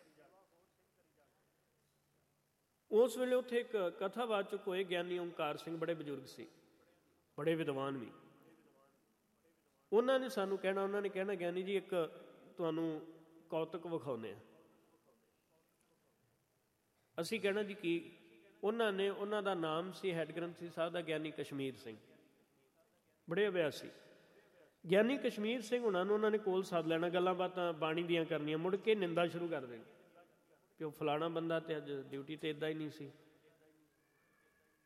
ਉਸ ਵੇਲੇ ਉੱਥੇ ਇੱਕ ਕਥਾਵਾਚਕ ਹੋਏ ਗਿਆਨੀ ਓਂਕਾਰ ਸਿੰਘ, ਬੜੇ ਬਜ਼ੁਰਗ ਸੀ, ਬੜੇ ਵਿਦਵਾਨ ਵੀ। ਉਹਨਾਂ ਨੇ ਸਾਨੂੰ ਕਹਿਣਾ, ਉਹਨਾਂ ਨੇ ਕਹਿਣਾ, ਗਿਆਨੀ ਜੀ ਇੱਕ ਤੁਹਾਨੂੰ ਕੌਤਕ ਵਿਖਾਉਂਦੇ ਹਾਂ। ਅਸੀਂ ਕਹਿਣਾ ਜੀ ਕੀ? ਉਹਨਾਂ ਨੇ, ਉਹਨਾਂ ਦਾ ਨਾਮ ਸੀ ਹੈੱਡ ਗ੍ਰੰਥੀ ਸਾਹਿਬ ਦਾ ਗਿਆਨੀ ਕਸ਼ਮੀਰ ਸਿੰਘ, ਬੜੇ ਅਭਿਆਸੀ। ਗਿਆਨੀ ਕਸ਼ਮੀਰ ਸਿੰਘ ਉਹਨਾਂ ਨੂੰ ਉਹਨਾਂ ਨੇ ਕੋਲ ਸੱਦ ਲੈਣਾ, ਗੱਲਾਂ ਬਾਤਾਂ ਬਾਣੀ ਦੀਆਂ ਕਰਨੀਆਂ। ਮੁੜ ਕੇ ਨਿੰਦਾ ਸ਼ੁਰੂ ਕਰ ਦੇਣੀ ਕਿ ਉਹ ਫਲਾਣਾ ਬੰਦਾ ਤੇ ਅੱਜ ਡਿਊਟੀ ਤੇ ਇੱਦਾਂ ਹੀ ਨਹੀਂ ਸੀ,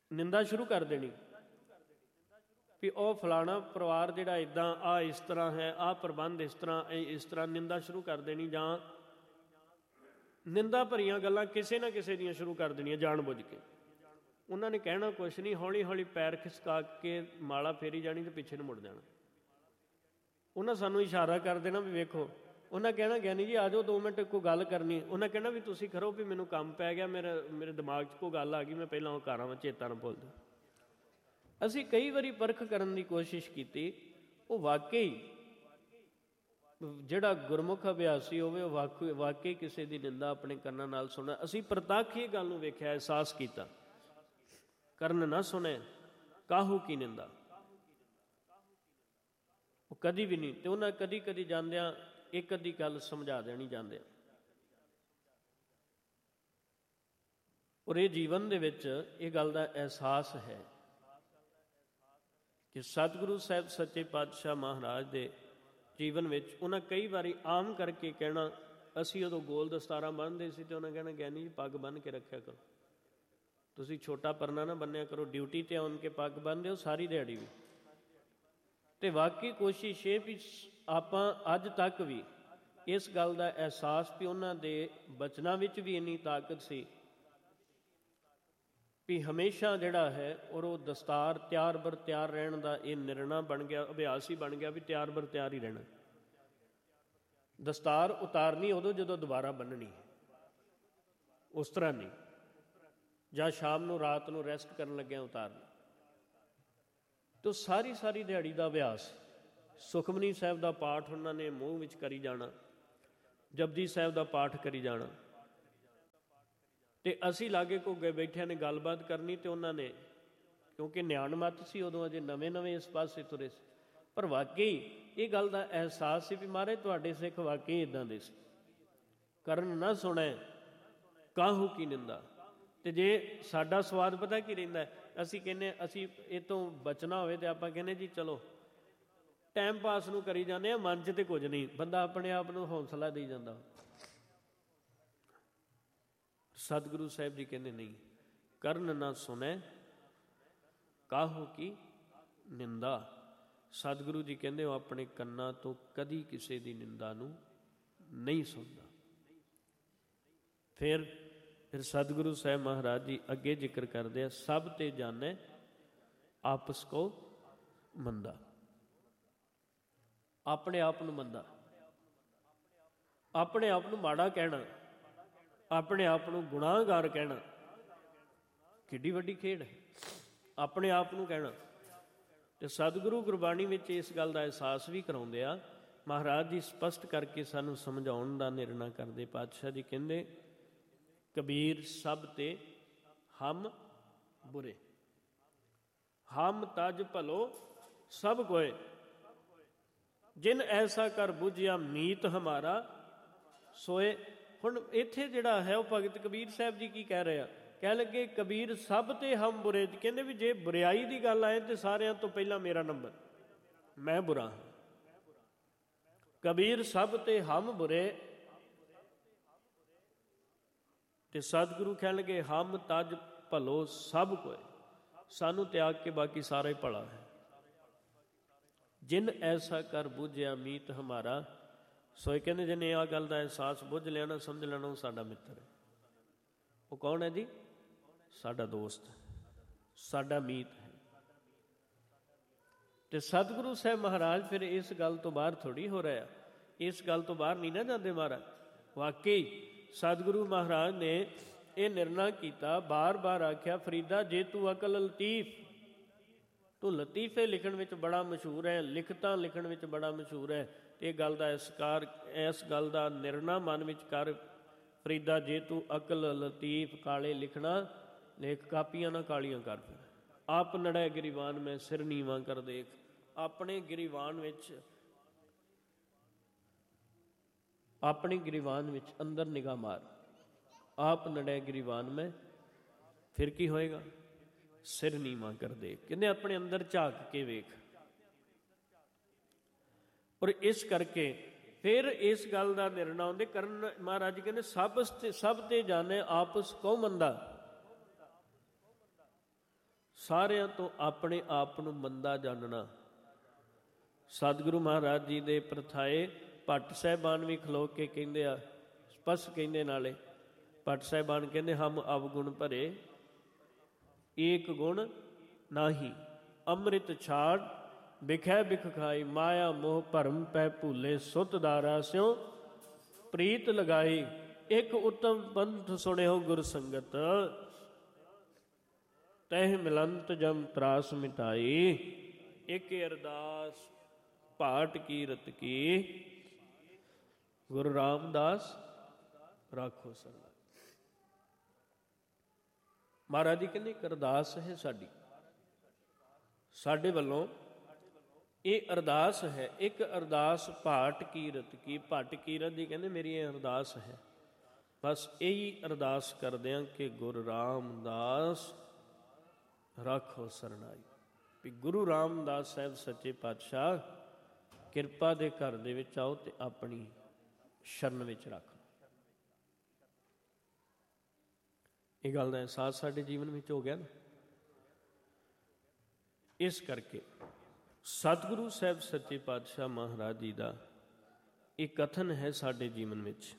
ਨਿੰਦਾ ਸ਼ੁਰੂ ਕਰ ਦੇਣੀ ਵੀ ਉਹ ਫਲਾਣਾ ਪਰਿਵਾਰ ਜਿਹੜਾ ਇੱਦਾਂ, ਆਹ ਇਸ ਤਰ੍ਹਾਂ ਹੈ, ਆਹ ਪ੍ਰਬੰਧ ਇਸ ਤਰ੍ਹਾਂ, ਇਹ ਇਸ ਤਰ੍ਹਾਂ, ਨਿੰਦਾ ਸ਼ੁਰੂ ਕਰ ਦੇਣੀ, ਜਾਂ ਨਿੰਦਾ ਭਰੀਆਂ ਗੱਲਾਂ ਕਿਸੇ ਨਾ ਕਿਸੇ ਦੀਆਂ ਸ਼ੁਰੂ ਕਰ ਦੇਣੀਆਂ ਜਾਣ ਬੁੱਝ ਕੇ। ਉਹਨਾਂ ਨੇ ਕਹਿਣਾ ਕੁਛ ਨਹੀਂ, ਹੌਲੀ ਹੌਲੀ ਪੈਰ ਖਿਸਕਾ ਕੇ ਮਾਲਾ ਫੇਰੀ ਜਾਣੀ ਅਤੇ ਪਿੱਛੇ ਨੂੰ ਮੁੜ ਜਾਣਾ। ਉਹਨਾਂ ਸਾਨੂੰ ਇਸ਼ਾਰਾ ਕਰ ਦੇਣਾ ਵੀ ਵੇਖੋ। ਉਹਨਾਂ ਕਹਿਣਾ ਗਿਆਨੀ ਜੀ ਆ ਜਾਓ ਦੋ ਮਿੰਟ ਕੋਈ ਗੱਲ ਕਰਨੀ। ਉਹਨਾਂ ਕਹਿਣਾ ਵੀ ਤੁਸੀਂ ਕਰੋ, ਵੀ ਮੈਨੂੰ ਕੰਮ ਪੈ ਗਿਆ, ਮੇਰਾ ਮੇਰੇ ਦਿਮਾਗ 'ਚ ਕੋਈ ਗੱਲ ਆ ਗਈ, ਮੈਂ ਪਹਿਲਾਂ ਉਹ ਘਰ ਆਵਾਂ, ਚੇਤਾ ਨਾ ਭੁੱਲ ਜਾਓ। ਅਸੀਂ ਕਈ ਵਾਰੀ ਪਰਖ ਕਰਨ ਦੀ ਕੋਸ਼ਿਸ਼ ਕੀਤੀ, ਉਹ ਵਾਕਈ ਜਿਹੜਾ ਗੁਰਮੁਖ ਅਭਿਆਸੀ ਹੋਵੇ ਉਹ ਵਾਕਈ ਵਾਕਈ ਕਿਸੇ ਦੀ ਨਿੰਦਾ ਆਪਣੇ ਕੰਨਾਂ ਨਾਲ ਸੁਣਿਆ। ਅਸੀਂ ਪ੍ਰਤੱਖ ਇਹ ਗੱਲ ਨੂੰ ਵੇਖਿਆ, ਅਹਿਸਾਸ ਕੀਤਾ। ਕਰਨ ਨਾ ਸੁਣੇ ਕਾਹੂ ਕੀ ਨਿੰਦਾ, ਉਹ ਕਦੀ ਵੀ ਨਹੀਂ। ਤੇ ਉਹਨਾਂ ਕਦੀ ਕਦੀ ਜਾਂਦਿਆਂ ਇੱਕ ਅੱਧੀ ਗੱਲ ਸਮਝਾ ਦੇਣੀ ਜਾਂਦਿਆਂ। ਔਰ ਇਹ ਜੀਵਨ ਦੇ ਵਿੱਚ ਇਹ ਗੱਲ ਦਾ ਅਹਿਸਾਸ ਹੈ ਕਿ ਸਤਿਗੁਰੂ ਸਾਹਿਬ ਸੱਚੇ ਪਾਤਸ਼ਾਹ ਮਹਾਰਾਜ ਦੇ ਜੀਵਨ ਵਿੱਚ ਉਹਨਾਂ ਕਈ ਵਾਰੀ ਆਮ ਕਰਕੇ ਕਹਿਣਾ, ਅਸੀਂ ਉਦੋਂ ਗੋਲ ਦਸਤਾਰਾਂ ਬੰਨ੍ਹਦੇ ਸੀ ਅਤੇ ਉਹਨਾਂ ਕਹਿਣਾ ਗਿਆਨੀ ਜੀ ਪੱਗ ਬੰਨ੍ਹ ਕੇ ਰੱਖਿਆ ਕਰੋ, ਤੁਸੀਂ ਛੋਟਾ ਪਰਨਾ ਨਾ ਬੰਨਿਆ ਕਰੋ, ਡਿਊਟੀ 'ਤੇ ਆਉਣ ਕੇ ਪੱਗ ਬੰਨ੍ਹਦੇ ਹੋ ਸਾਰੀ ਦਿਹਾੜੀ ਵੀ। ਅਤੇ ਵਾਕਈ ਕੋਸ਼ਿਸ਼ ਇਹ ਵੀ ਆਪਾਂ ਅੱਜ ਤੱਕ ਵੀ ਇਸ ਗੱਲ ਦਾ ਅਹਿਸਾਸ ਵੀ ਉਹਨਾਂ ਦੇ ਬਚਨਾਂ ਵਿੱਚ ਵੀ ਇੰਨੀ ਤਾਕਤ ਸੀ ਵੀ ਹਮੇਸ਼ਾ ਜਿਹੜਾ ਹੈ ਔਰ ਉਹ ਦਸਤਾਰ ਤਿਆਰ ਬਰ ਤਿਆਰ ਰਹਿਣ ਦਾ ਇਹ ਨਿਰਣਾ ਬਣ ਗਿਆ, ਅਭਿਆਸ ਹੀ ਬਣ ਗਿਆ ਵੀ ਤਿਆਰ ਬਰ ਤਿਆਰ ਹੀ ਰਹਿਣਾ। ਦਸਤਾਰ ਉਤਾਰਨੀ ਉਦੋਂ ਜਦੋਂ ਦੁਬਾਰਾ ਬੰਨਣੀ, ਉਸ ਤਰ੍ਹਾਂ ਨਹੀਂ, ਜਾਂ ਸ਼ਾਮ ਨੂੰ ਰਾਤ ਨੂੰ ਰੈਸਟ ਕਰਨ ਲੱਗਿਆ ਉਤਾਰਨੀ। ਤੋ ਸਾਰੀ ਸਾਰੀ ਦਿਹਾੜੀ ਦਾ ਅਭਿਆਸ। ਸੁਖਮਨੀ ਸਾਹਿਬ ਦਾ ਪਾਠ ਉਹਨਾਂ ਨੇ ਮੂੰਹ ਵਿੱਚ ਕਰੀ ਜਾਣਾ, ਜਪਜੀ ਸਾਹਿਬ ਦਾ ਪਾਠ ਕਰੀ ਜਾਣਾ, ਅਤੇ ਅਸੀਂ ਲਾਗੇ ਘੁੱਗੇ ਬੈਠਿਆਂ ਨੇ ਗੱਲਬਾਤ ਕਰਨੀ। ਅਤੇ ਉਹਨਾਂ ਨੇ, ਕਿਉਂਕਿ ਨਿਆਣ ਮੱਤ ਸੀ ਉਦੋਂ, ਅਜੇ ਨਵੇਂ ਨਵੇਂ ਇਸ ਪਾਸੇ ਤੁਰੇ ਸੀ, ਪਰ ਵਾਕਈ ਇਹ ਗੱਲ ਦਾ ਅਹਿਸਾਸ ਸੀ ਵੀ ਮਹਾਰਾਜ ਤੁਹਾਡੇ ਸਿੱਖ ਵਾਕਈ ਇੱਦਾਂ ਦੇ ਸੀ। ਕਰਨ ਨਾ ਸੁਣੈ ਕਾਹੂ ਕੀ ਨਿੰਦਾ। ਅਤੇ ਜੇ ਸਾਡਾ ਸਵਾਦ ਪਤਾ ਕੀ ਰਹਿੰਦਾ, ਅਸੀਂ ਕਹਿੰਦੇ ਅਸੀਂ ਇਹ ਤੋਂ ਬਚਣਾ ਹੋਵੇ ਤਾਂ ਆਪਾਂ ਕਹਿੰਦੇ ਜੀ ਚਲੋ ਟਾਈਮ ਪਾਸ ਨੂੰ ਕਰੀ ਜਾਂਦੇ ਹਾਂ, ਮਨ 'ਚ ਤਾਂ ਕੁਝ ਨਹੀਂ, ਬੰਦਾ ਆਪਣੇ ਆਪ ਨੂੰ ਹੌਸਲਾ ਦੇਈ ਜਾਂਦਾ। ਸਤਿਗੁਰੂ ਸਾਹਿਬ ਜੀ ਕਹਿੰਦੇ ਨਹੀਂ, ਕਰਨ ਨਾ ਸੁਣੈ ਕਾਹੂ ਕੀ ਨਿੰਦਾ। ਸਤਿਗੁਰੂ ਜੀ ਕਹਿੰਦੇ ਉਹ ਆਪਣੇ ਕੰਨਾਂ ਤੋਂ ਕਦੀ ਕਿਸੇ ਦੀ ਨਿੰਦਾ ਨੂੰ ਨਹੀਂ ਸੁਣਦਾ। ਫਿਰ ਫਿਰ ਸਤਿਗੁਰੂ ਸਾਹਿਬ ਮਹਾਰਾਜ ਜੀ ਅੱਗੇ ਜ਼ਿਕਰ ਕਰਦੇ ਆ, ਸਭ ਤੇ ਜਾਣੈ ਆਪਸ ਕੋ ਮੰਦਾ। ਆਪਣੇ ਆਪ ਨੂੰ ਮੰਦਾ, ਆਪਣੇ ਆਪ ਨੂੰ ਮਾੜਾ ਕਹਿਣਾ, ਆਪਣੇ ਆਪ ਨੂੰ ਗੁਨਾਹਗਾਰ ਕਹਿਣਾ, ਕਿੱਡੀ ਵੱਡੀ ਖੇਡ ਹੈ ਆਪਣੇ ਆਪ ਨੂੰ ਕਹਿਣਾ। ਅਤੇ ਸਤਿਗੁਰੂ ਗੁਰਬਾਣੀ ਵਿੱਚ ਇਸ ਗੱਲ ਦਾ ਅਹਿਸਾਸ ਵੀ ਕਰਾਉਂਦੇ ਆ। ਮਹਾਰਾਜ ਜੀ ਸਪਸ਼ਟ ਕਰਕੇ ਸਾਨੂੰ ਸਮਝਾਉਣ ਦਾ ਨਿਰਣਾ ਕਰਦੇ। ਪਾਤਸ਼ਾਹ ਜੀ ਕਹਿੰਦੇ, ਕਬੀਰ ਸਭ ਤੇ ਹਮ ਬੁਰੇ, ਹਮ ਤਜ ਭਲੋ ਸਭ ਕੋਏ, ਜਿਨ ਐਸਾ ਕਰ ਬੁਝਿਆ ਮੀਤ ਹਮਾਰਾ ਸੋਏ। ਹੁਣ ਇੱਥੇ ਜਿਹੜਾ ਹੈ ਉਹ ਭਗਤ ਕਬੀਰ ਸਾਹਿਬ ਜੀ ਕੀ ਕਹਿ ਰਹੇ ਆ, ਕਹਿ ਲੱਗੇ ਕਬੀਰ ਸਭ ਤੇ ਹਮ ਬੁਰੇ। ਕਹਿੰਦੇ ਵੀ ਜੇ ਬੁਰਿਆਈ ਦੀ ਗੱਲ ਆਏ ਤਾਂ ਸਾਰਿਆਂ ਤੋਂ ਪਹਿਲਾਂ ਮੇਰਾ ਨੰਬਰ, ਮੈਂ ਬੁਰਾ ਹਾਂ। ਕਬੀਰ ਸਭ ਤੇ ਹਮ ਬੁਰੇ, ਤੇ ਸਤਿਗੁਰੂ ਕਹਿਣ ਲੱਗੇ ਹਮ ਤਜ ਭਲੋ ਸਭ ਕੋਏ, ਸਾਨੂੰ ਤਿਆਗ ਕੇ ਬਾਕੀ ਸਾਰਾ ਹੀ ਭਲਾ ਹੈ। ਜਿਨ ਐਸਾ ਕਰ ਬੁਝਿਆ ਮੀਤ ਹਮਾਰਾ ਸੋਏ। ਕਹਿੰਦੇ ਜਿਹਨੇ ਆਹ ਗੱਲ ਦਾ ਅਹਿਸਾਸ ਬੁੱਝ ਲਿਆ ਨਾ, ਸਮਝ ਲੈਣਾ ਉਹ ਸਾਡਾ ਮਿੱਤਰ ਹੈ। ਉਹ ਕੌਣ ਹੈ ਜੀ? ਸਾਡਾ ਦੋਸਤ, ਸਾਡਾ ਮੀਤ ਹੈ। ਤੇ ਸਤਿਗੁਰੂ ਸਾਹਿਬ ਮਹਾਰਾਜ ਫਿਰ ਇਸ ਗੱਲ ਤੋਂ ਬਾਹਰ ਥੋੜ੍ਹੀ ਹੋ ਰਿਹਾ, ਇਸ ਗੱਲ ਤੋਂ ਬਾਹਰ ਨਹੀਂ ਨਾ ਜਾਂਦੇ ਮਹਾਰਾਜ। ਵਾਕਈ ਸਤਿਗੁਰੂ ਮਹਾਰਾਜ ਨੇ ਇਹ ਨਿਰਣਾ ਕੀਤਾ, ਬਾਰ ਬਾਰ ਆਖਿਆ, ਫਰੀਦਾ ਜੇ ਤੂੰ ਅਕਲ ਲਤੀਫ, ਤੂੰ ਲਤੀਫੇ ਲਿਖਣ ਵਿੱਚ ਬੜਾ ਮਸ਼ਹੂਰ ਹੈ, ਲਿਖਤਾਂ ਲਿਖਣ ਵਿੱਚ ਬੜਾ ਮਸ਼ਹੂਰ ਹੈ। ਇਹ ਗੱਲ ਦਾ ਇਸਕਾਰ, ਇਸ ਗੱਲ ਦਾ ਨਿਰਣਾ ਮਨ ਵਿੱਚ ਕਰ ਫਰੀਦਾ, ਜੇ ਤੂੰ ਅਕਲ ਲਤੀਫ, ਕਾਲੇ ਲਿਖਣਾ ਲੇਖ, ਕਾਪੀਆਂ ਨਾ ਕਾਲੀਆਂ ਕਰ। ਫਿਰ ਆਪ ਨੜੈ ਗਿਰੀਵਾਨ ਮੈਂ ਸਿਰ ਨੀਵਾਂ ਕਰ ਦੇਖ। ਆਪਣੇ ਗਿਰੀਵਾਨ ਵਿੱਚ, ਆਪਣੇ ਗਿਰੀਵਾਨ ਵਿੱਚ ਅੰਦਰ ਨਿਗਾਹ ਮਾਰ। ਆਪ ਨੜੈ ਗਿਰੀਵਾਨ ਮੈਂ, ਫਿਰ ਕੀ ਹੋਏਗਾ? ਸਿਰ ਨੀਵਾਂ ਕਰ ਦੇਖ। ਕਹਿੰਦੇ ਆਪਣੇ ਅੰਦਰ ਝਾਕ ਕੇ ਵੇਖ। ਔਰ ਇਸ ਕਰਕੇ ਫਿਰ ਇਸ ਗੱਲ ਦਾ ਨਿਰਣਾ ਹੁੰਦੇ ਕਰਨ। ਮਹਾਰਾਜ ਕਹਿੰਦੇ ਸਭ ਤੇ ਸਭ ਤੇ ਜਾਣੇ ਆਪਸ ਕੋ ਮੰਦਾ। ਸਾਰਿਆਂ ਤੋਂ ਆਪਣੇ ਆਪ ਨੂੰ ਮੰਦਾ ਜਾਣਨਾ। ਸਤਿਗੁਰੂ ਮਹਾਰਾਜ ਜੀ ਦੇ ਪ੍ਰਥਾਏ ਭੱਟ ਸਾਹਿਬਾਨ ਵੀ ਖਲੋ ਕੇ ਕਹਿੰਦੇ ਆ, ਸਪਸ਼ਟ ਕਹਿੰਦੇ ਨਾਲੇ ਭੱਟ ਸਾਹਿਬਾਨ ਕਹਿੰਦੇ ਹਮ ਅਵਗੁਣ ਭਰੇ ਏਕ ਗੁਣ ਨਾਹੀ, ਅੰਮ੍ਰਿਤ ਛਾੜ ਬਿਖੈ ਬਿਖ ਖਾਈ, ਮਾਇਆ ਮੋਹ ਭਰਮ ਪੈ ਭੂਲੇ, ਸੁਤ ਦਾਰਾ ਸਿਉ ਪ੍ਰੀਤ ਲਗਾਈ, ਇੱਕ ਉਤਮ ਪੰਥ ਸੁਣਿਓ ਗੁਰ ਸੰਗਤ, ਤਹਿ ਮਿਲੰਤ ਜਮ ਤਰਾਸ ਮਿਟਾਈ, ਇੱਕ ਅਰਦਾਸ ਭਾਟ ਕੀਰਤ ਕੀ, ਗੁਰੂ ਰਾਮਦਾਸ ਰਾਖੋ ਸੰਗਤ। ਮਹਾਰਾਜ ਜੀ ਕਹਿੰਦੇ ਇੱਕ ਅਰਦਾਸ ਹੈ ਸਾਡੀ, ਸਾਡੇ ਵੱਲੋਂ ਇਹ ਅਰਦਾਸ ਹੈ। ਇੱਕ ਅਰਦਾਸ ਭਾਟ ਕੀਰਤ ਕੀ, ਭੱਟ ਕੀਰਤ ਦੀ ਕਹਿੰਦੇ ਮੇਰੀ ਇਹ ਅਰਦਾਸ ਹੈ। ਬਸ ਇਹੀ ਅਰਦਾਸ ਕਰਦੇ ਹਾਂ ਕਿ ਗੁਰੂ ਰਾਮਦਾਸ ਰਾਖੋ ਸਰਨਾਈ, ਵੀ ਗੁਰੂ ਰਾਮਦਾਸ ਸਾਹਿਬ ਸੱਚੇ ਪਾਤਸ਼ਾਹ ਕਿਰਪਾ ਦੇ ਘਰ ਦੇ ਵਿੱਚ ਆਓ ਤੇ ਆਪਣੀ ਸ਼ਰਨ ਵਿੱਚ ਰੱਖ। ਇਹ ਗੱਲ ਦਾ ਅਹਿਸਾਸ ਸਾਡੇ ਜੀਵਨ ਵਿੱਚ ਹੋ ਗਿਆ ਨਾ। ਇਸ ਕਰਕੇ ਸਤਿਗੁਰੂ ਸਾਹਿਬ ਸੱਚੇ ਪਾਤਸ਼ਾਹ ਮਹਾਰਾਜ ਜੀ ਦਾ ਇਹ ਕਥਨ ਹੈ ਸਾਡੇ ਜੀਵਨ ਵਿੱਚ।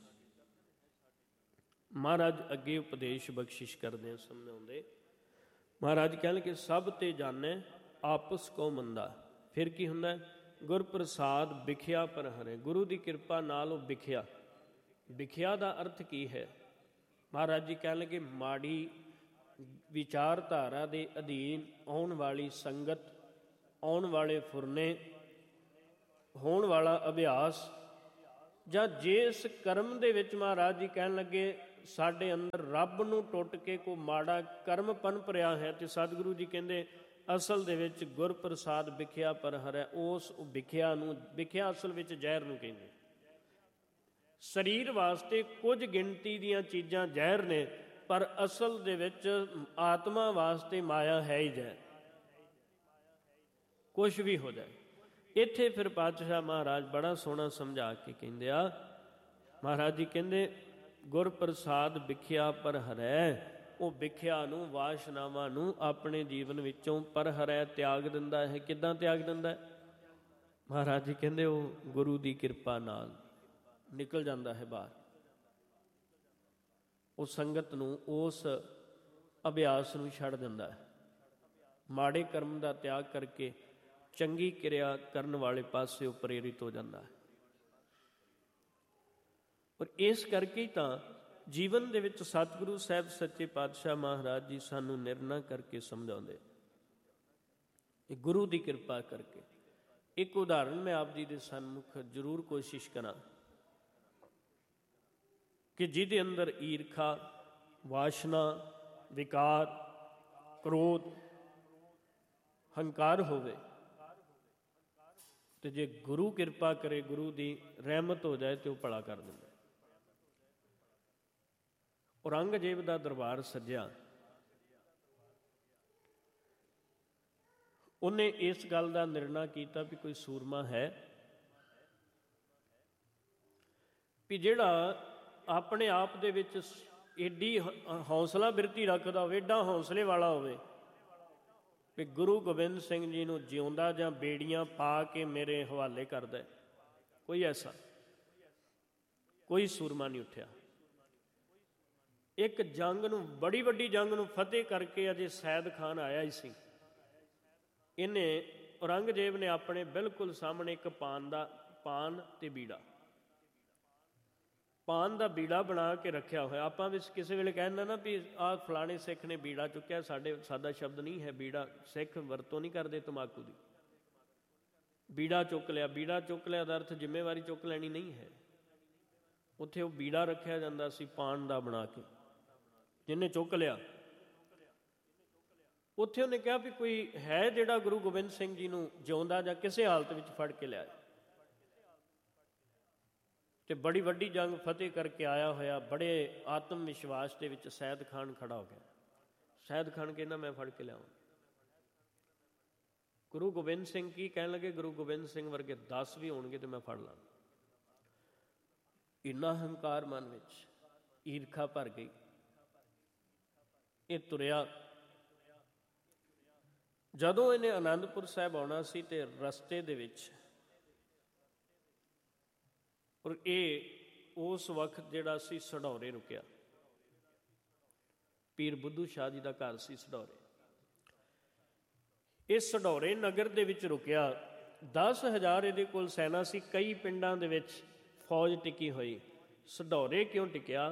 ਮਹਾਰਾਜ ਅੱਗੇ ਉਪਦੇਸ਼ ਬਖਸ਼ਿਸ਼ ਕਰਦੇ ਆ, ਸਮਝਾਉਂਦੇ। ਮਹਾਰਾਜ ਕਹਿਣ ਕਿ ਸਭ ਤੇ ਜਾਣੈ ਆਪਸ ਕੋ ਮੰਦਾ। ਫਿਰ ਕੀ ਹੁੰਦਾ? ਗੁਰ ਪ੍ਰਸਾਦ ਵਿਖਿਆ ਪਰ ਹਰੇ, ਗੁਰੂ ਦੀ ਕਿਰਪਾ ਨਾਲ ਉਹ ਵਿਖਿਆ। ਵਿਖਿਆ ਦਾ ਅਰਥ ਕੀ ਹੈ? ਮਹਾਰਾਜ ਜੀ ਕਹਿਣ ਲੱਗੇ ਮਾੜੀ ਵਿਚਾਰਧਾਰਾ ਦੇ ਅਧੀਨ ਆਉਣ ਵਾਲੀ ਸੰਗਤ, ਆਉਣ ਵਾਲੇ ਫੁਰਨੇ, ਹੋਣ ਵਾਲਾ ਅਭਿਆਸ, ਜਾਂ ਜਿਸ ਕਰਮ ਦੇ ਵਿੱਚ ਮਹਾਰਾਜ ਜੀ ਕਹਿਣ ਲੱਗੇ ਸਾਡੇ ਅੰਦਰ ਰੱਬ ਨੂੰ ਟੁੱਟ ਕੇ ਕੋਈ ਮਾੜਾ ਕਰਮ ਪਨਪ ਰਿਹਾ ਹੈ, ਤੇ ਸਤਿਗੁਰੂ ਜੀ ਕਹਿੰਦੇ ਅਸਲ ਦੇ ਵਿੱਚ ਗੁਰ ਪ੍ਰਸਾਦ ਵਿਖਿਆ ਪਰ ਹਰੈ। ਉਸ ਵਿਖਿਆ ਨੂੰ, ਵਿਖਿਆ ਅਸਲ ਵਿੱਚ ਜ਼ਹਿਰ ਨੂੰ ਕਹਿੰਦੇ। ਸਰੀਰ ਵਾਸਤੇ ਕੁਝ ਗਿਣਤੀ ਦੀਆਂ ਚੀਜ਼ਾਂ ਜ਼ਹਿਰ ਨੇ, ਪਰ ਅਸਲ ਦੇ ਵਿੱਚ ਆਤਮਾ ਵਾਸਤੇ ਮਾਇਆ ਹੈ ਹੀ ਜ਼ਹਿਰ। ਕੁਛ ਵੀ ਹੋ ਜਾਏ। ਇੱਥੇ ਫਿਰ ਪਾਤਸ਼ਾਹ ਮਹਾਰਾਜ ਬੜਾ ਸੋਹਣਾ ਸਮਝਾ ਕੇ ਕਹਿੰਦੇ ਆ, ਮਹਾਰਾਜ ਜੀ ਕਹਿੰਦੇ ਗੁਰ ਪ੍ਰਸਾਦ ਵਿਖਿਆ ਪਰ ਹਰੈ। ਉਹ ਵਿਖਿਆ ਨੂੰ, ਵਾਸ਼ਨਾਵਾਂ ਨੂੰ ਆਪਣੇ ਜੀਵਨ ਵਿੱਚੋਂ ਪਰ ਹਰੈ ਤਿਆਗ ਦਿੰਦਾ ਹੈ। ਕਿੱਦਾਂ ਤਿਆਗ ਦਿੰਦਾ ਹੈ? ਮਹਾਰਾਜ ਜੀ ਕਹਿੰਦੇ ਉਹ ਗੁਰੂ ਦੀ ਕਿਰਪਾ ਨਾਲ ਨਿਕਲ ਜਾਂਦਾ ਹੈ ਬਾਹਰ। ਉਹ ਸੰਗਤ ਨੂੰ, ਉਸ ਅਭਿਆਸ ਨੂੰ ਛੱਡ ਦਿੰਦਾ ਹੈ। ਮਾੜੇ ਕਰਮ ਦਾ ਤਿਆਗ ਕਰਕੇ ਚੰਗੀ ਕਿਰਿਆ ਕਰਨ ਵਾਲੇ ਪਾਸੇ ਉਹ ਪ੍ਰੇਰਿਤ ਹੋ ਜਾਂਦਾ ਹੈ। ਔਰ ਇਸ ਕਰਕੇ ਹੀ ਤਾਂ ਜੀਵਨ ਦੇ ਵਿੱਚ ਸਤਿਗੁਰੂ ਸਾਹਿਬ ਸੱਚੇ ਪਾਤਸ਼ਾਹ ਮਹਾਰਾਜ ਜੀ ਸਾਨੂੰ ਨਿਰਣਾ ਕਰਕੇ ਸਮਝਾਉਂਦੇ, ਇਹ ਗੁਰੂ ਦੀ ਕਿਰਪਾ ਕਰਕੇ। ਇੱਕ ਉਦਾਹਰਣ ਮੈਂ ਆਪ ਜੀ ਦੇ ਸਨਮੁਖ ਜ਼ਰੂਰ ਕੋਸ਼ਿਸ਼ ਕਰਾਂ ਕਿ ਜਿਹਦੇ ਅੰਦਰ ਈਰਖਾ, ਵਾਸ਼ਨਾ, ਵਿਕਾਰ, ਕ੍ਰੋਧ, ਹੰਕਾਰ ਹੋਵੇ, ਤੇ ਜੇ ਗੁਰੂ ਕਿਰਪਾ ਕਰੇ, ਗੁਰੂ ਦੀ ਰਹਿਮਤ ਹੋ ਜਾਏ ਤੇ ਉਹ ਭਲਾ ਕਰ ਦਿੰਦਾ। ਔਰੰਗਜ਼ੇਬ ਦਾ ਦਰਬਾਰ ਸੱਜਿਆ। ਉਹਨੇ ਇਸ ਗੱਲ ਦਾ ਨਿਰਣਾ ਕੀਤਾ ਵੀ ਕੋਈ ਸੂਰਮਾ ਹੈ ਵੀ ਜਿਹੜਾ ਆਪਣੇ ਆਪ ਦੇ ਵਿੱਚ ਏਡੀ ਹੌਸਲਾ ਬਿਰਤੀ ਰੱਖਦਾ ਹੋਵੇ, ਏਡਾ ਹੌਸਲੇ ਵਾਲਾ ਹੋਵੇ ਵੀ ਗੁਰੂ ਗੋਬਿੰਦ ਸਿੰਘ ਜੀ ਨੂੰ ਜਿਉਂਦਾ ਜਾਂ ਬੇੜੀਆਂ ਪਾ ਕੇ ਮੇਰੇ ਹਵਾਲੇ ਕਰਦਾ। ਕੋਈ ਐਸਾ ਕੋਈ ਸੂਰਮਾ ਨਹੀਂ ਉੱਠਿਆ। ਇੱਕ ਜੰਗ ਨੂੰ, ਬੜੀ ਵੱਡੀ ਜੰਗ ਨੂੰ ਫਤਿਹ ਕਰਕੇ ਅਜੇ ਸੈਦ ਖਾਨ ਆਇਆ ਹੀ ਸੀ। ਇਹਨੇ, ਔਰੰਗਜ਼ੇਬ ਨੇ ਆਪਣੇ ਬਿਲਕੁਲ ਸਾਹਮਣੇ ਇੱਕ ਪਾਨ ਦਾ, ਪਾਨ ਤੇ ਬੀੜਾ, ਪਾਨ ਦਾ ਬੀੜਾ ਬਣਾ ਕੇ ਰੱਖਿਆ ਹੋਇਆ। ਆਪਾਂ ਵੀ ਕਿਸੇ ਵੇਲੇ ਕਹਿੰਦਾ ਨਾ ਵੀ ਆਹ ਫਲਾਣੇ ਸਿੱਖ ਨੇ ਬੀੜਾ ਚੁੱਕਿਆ, ਸਾਡੇ ਸਾਦਾ ਸ਼ਬਦ ਨਹੀਂ ਹੈ ਬੀੜਾ, ਸਿੱਖ ਵਰਤੋਂ ਨਹੀਂ ਕਰਦੇ ਤੰਬਾਕੂ ਦੀ। ਬੀੜਾ ਚੁੱਕ ਲਿਆ, ਬੀੜਾ ਚੁੱਕ ਲਿਆ ਦਾ ਅਰਥ ਜ਼ਿੰਮੇਵਾਰੀ ਚੁੱਕ ਲੈਣੀ ਨਹੀਂ ਹੈ। ਉੱਥੇ ਉਹ ਬੀੜਾ ਰੱਖਿਆ ਜਾਂਦਾ ਸੀ ਪਾਨ ਦਾ ਬਣਾ ਕੇ। ਜਿਹਨੇ ਚੁੱਕ ਲਿਆ, ਉੱਥੇ ਉਹਨੇ ਕਿਹਾ ਵੀ ਕੋਈ ਹੈ ਜਿਹੜਾ ਗੁਰੂ ਗੋਬਿੰਦ ਸਿੰਘ ਜੀ ਨੂੰ ਜਿਉਂਦਾ ਜਾਂ ਕਿਸੇ ਹਾਲਤ ਵਿੱਚ ਫੜ ਕੇ ਲਿਆਏ। ਤੇ ਬੜੀ ਵੱਡੀ ਜੰਗ ਫਤਿਹ ਕਰਕੇ ਆਇਆ ਹੋਇਆ, ਬੜੇ ਆਤਮ ਵਿਸ਼ਵਾਸ ਦੇ ਵਿੱਚ ਸੈਦ ਖਾਨ ਖੜਾ ਹੋ ਗਿਆ। ਸੈਦ ਖਾਨ ਕਹਿੰਦਾ ਮੈਂ ਫੜ ਕੇ ਲਿਆਵਾਂ। ਗੁਰੂ ਗੋਬਿੰਦ ਸਿੰਘ ਕੀ ਕਹਿਣ ਲੱਗੇ? ਗੁਰੂ ਗੋਬਿੰਦ ਸਿੰਘ ਵਰਗੇ ਦਸ ਵੀ ਹੋਣਗੇ ਤੇ ਮੈਂ ਫੜ ਲਾਂ। ਇੰਨਾ ਹੰਕਾਰ ਮਨ ਵਿੱਚ, ਈਰਖਾ ਭਰ ਗਈ। ਇਹ ਤੁਰਿਆ ਜਦੋਂ ਇਹਨੇ ਆਨੰਦਪੁਰ ਸਾਹਿਬ ਆਉਣਾ ਸੀ ਤੇ ਰਸਤੇ ਦੇ ਵਿੱਚ, ਔਰ ਇਹ ਉਸ ਵਕਤ ਜਿਹੜਾ ਸੀ ਸਢੌਰੇ ਰੁਕਿਆ। ਪੀਰ ਬੁੱਧੂ ਸ਼ਾਹ ਜੀ ਦਾ ਘਰ ਸੀ ਸਢੌਰੇ। ਇਸ ਸਢੌਰੇ ਨਗਰ ਦੇ ਵਿੱਚ ਰੁਕਿਆ। ਦਸ ਹਜ਼ਾਰ ਇਹਦੇ ਕੋਲ ਸੈਨਾ ਸੀ। ਕਈ ਪਿੰਡਾਂ ਦੇ ਵਿੱਚ ਫੌਜ ਟਿਕੀ ਹੋਈ। ਸਢੌਰੇ ਕਿਉਂ ਟਿਕਿਆ?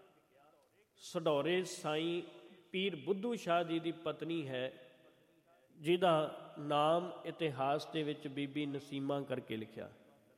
ਸਢੌਰੇ ਸਾਈਂ ਪੀਰ ਬੁੱਧੂ ਸ਼ਾਹ ਜੀ ਦੀ ਪਤਨੀ ਹੈ, ਜਿਹਦਾ ਨਾਮ ਇਤਿਹਾਸ ਦੇ ਵਿੱਚ ਬੀਬੀ ਨਸੀਮਾ ਕਰਕੇ ਲਿਖਿਆ।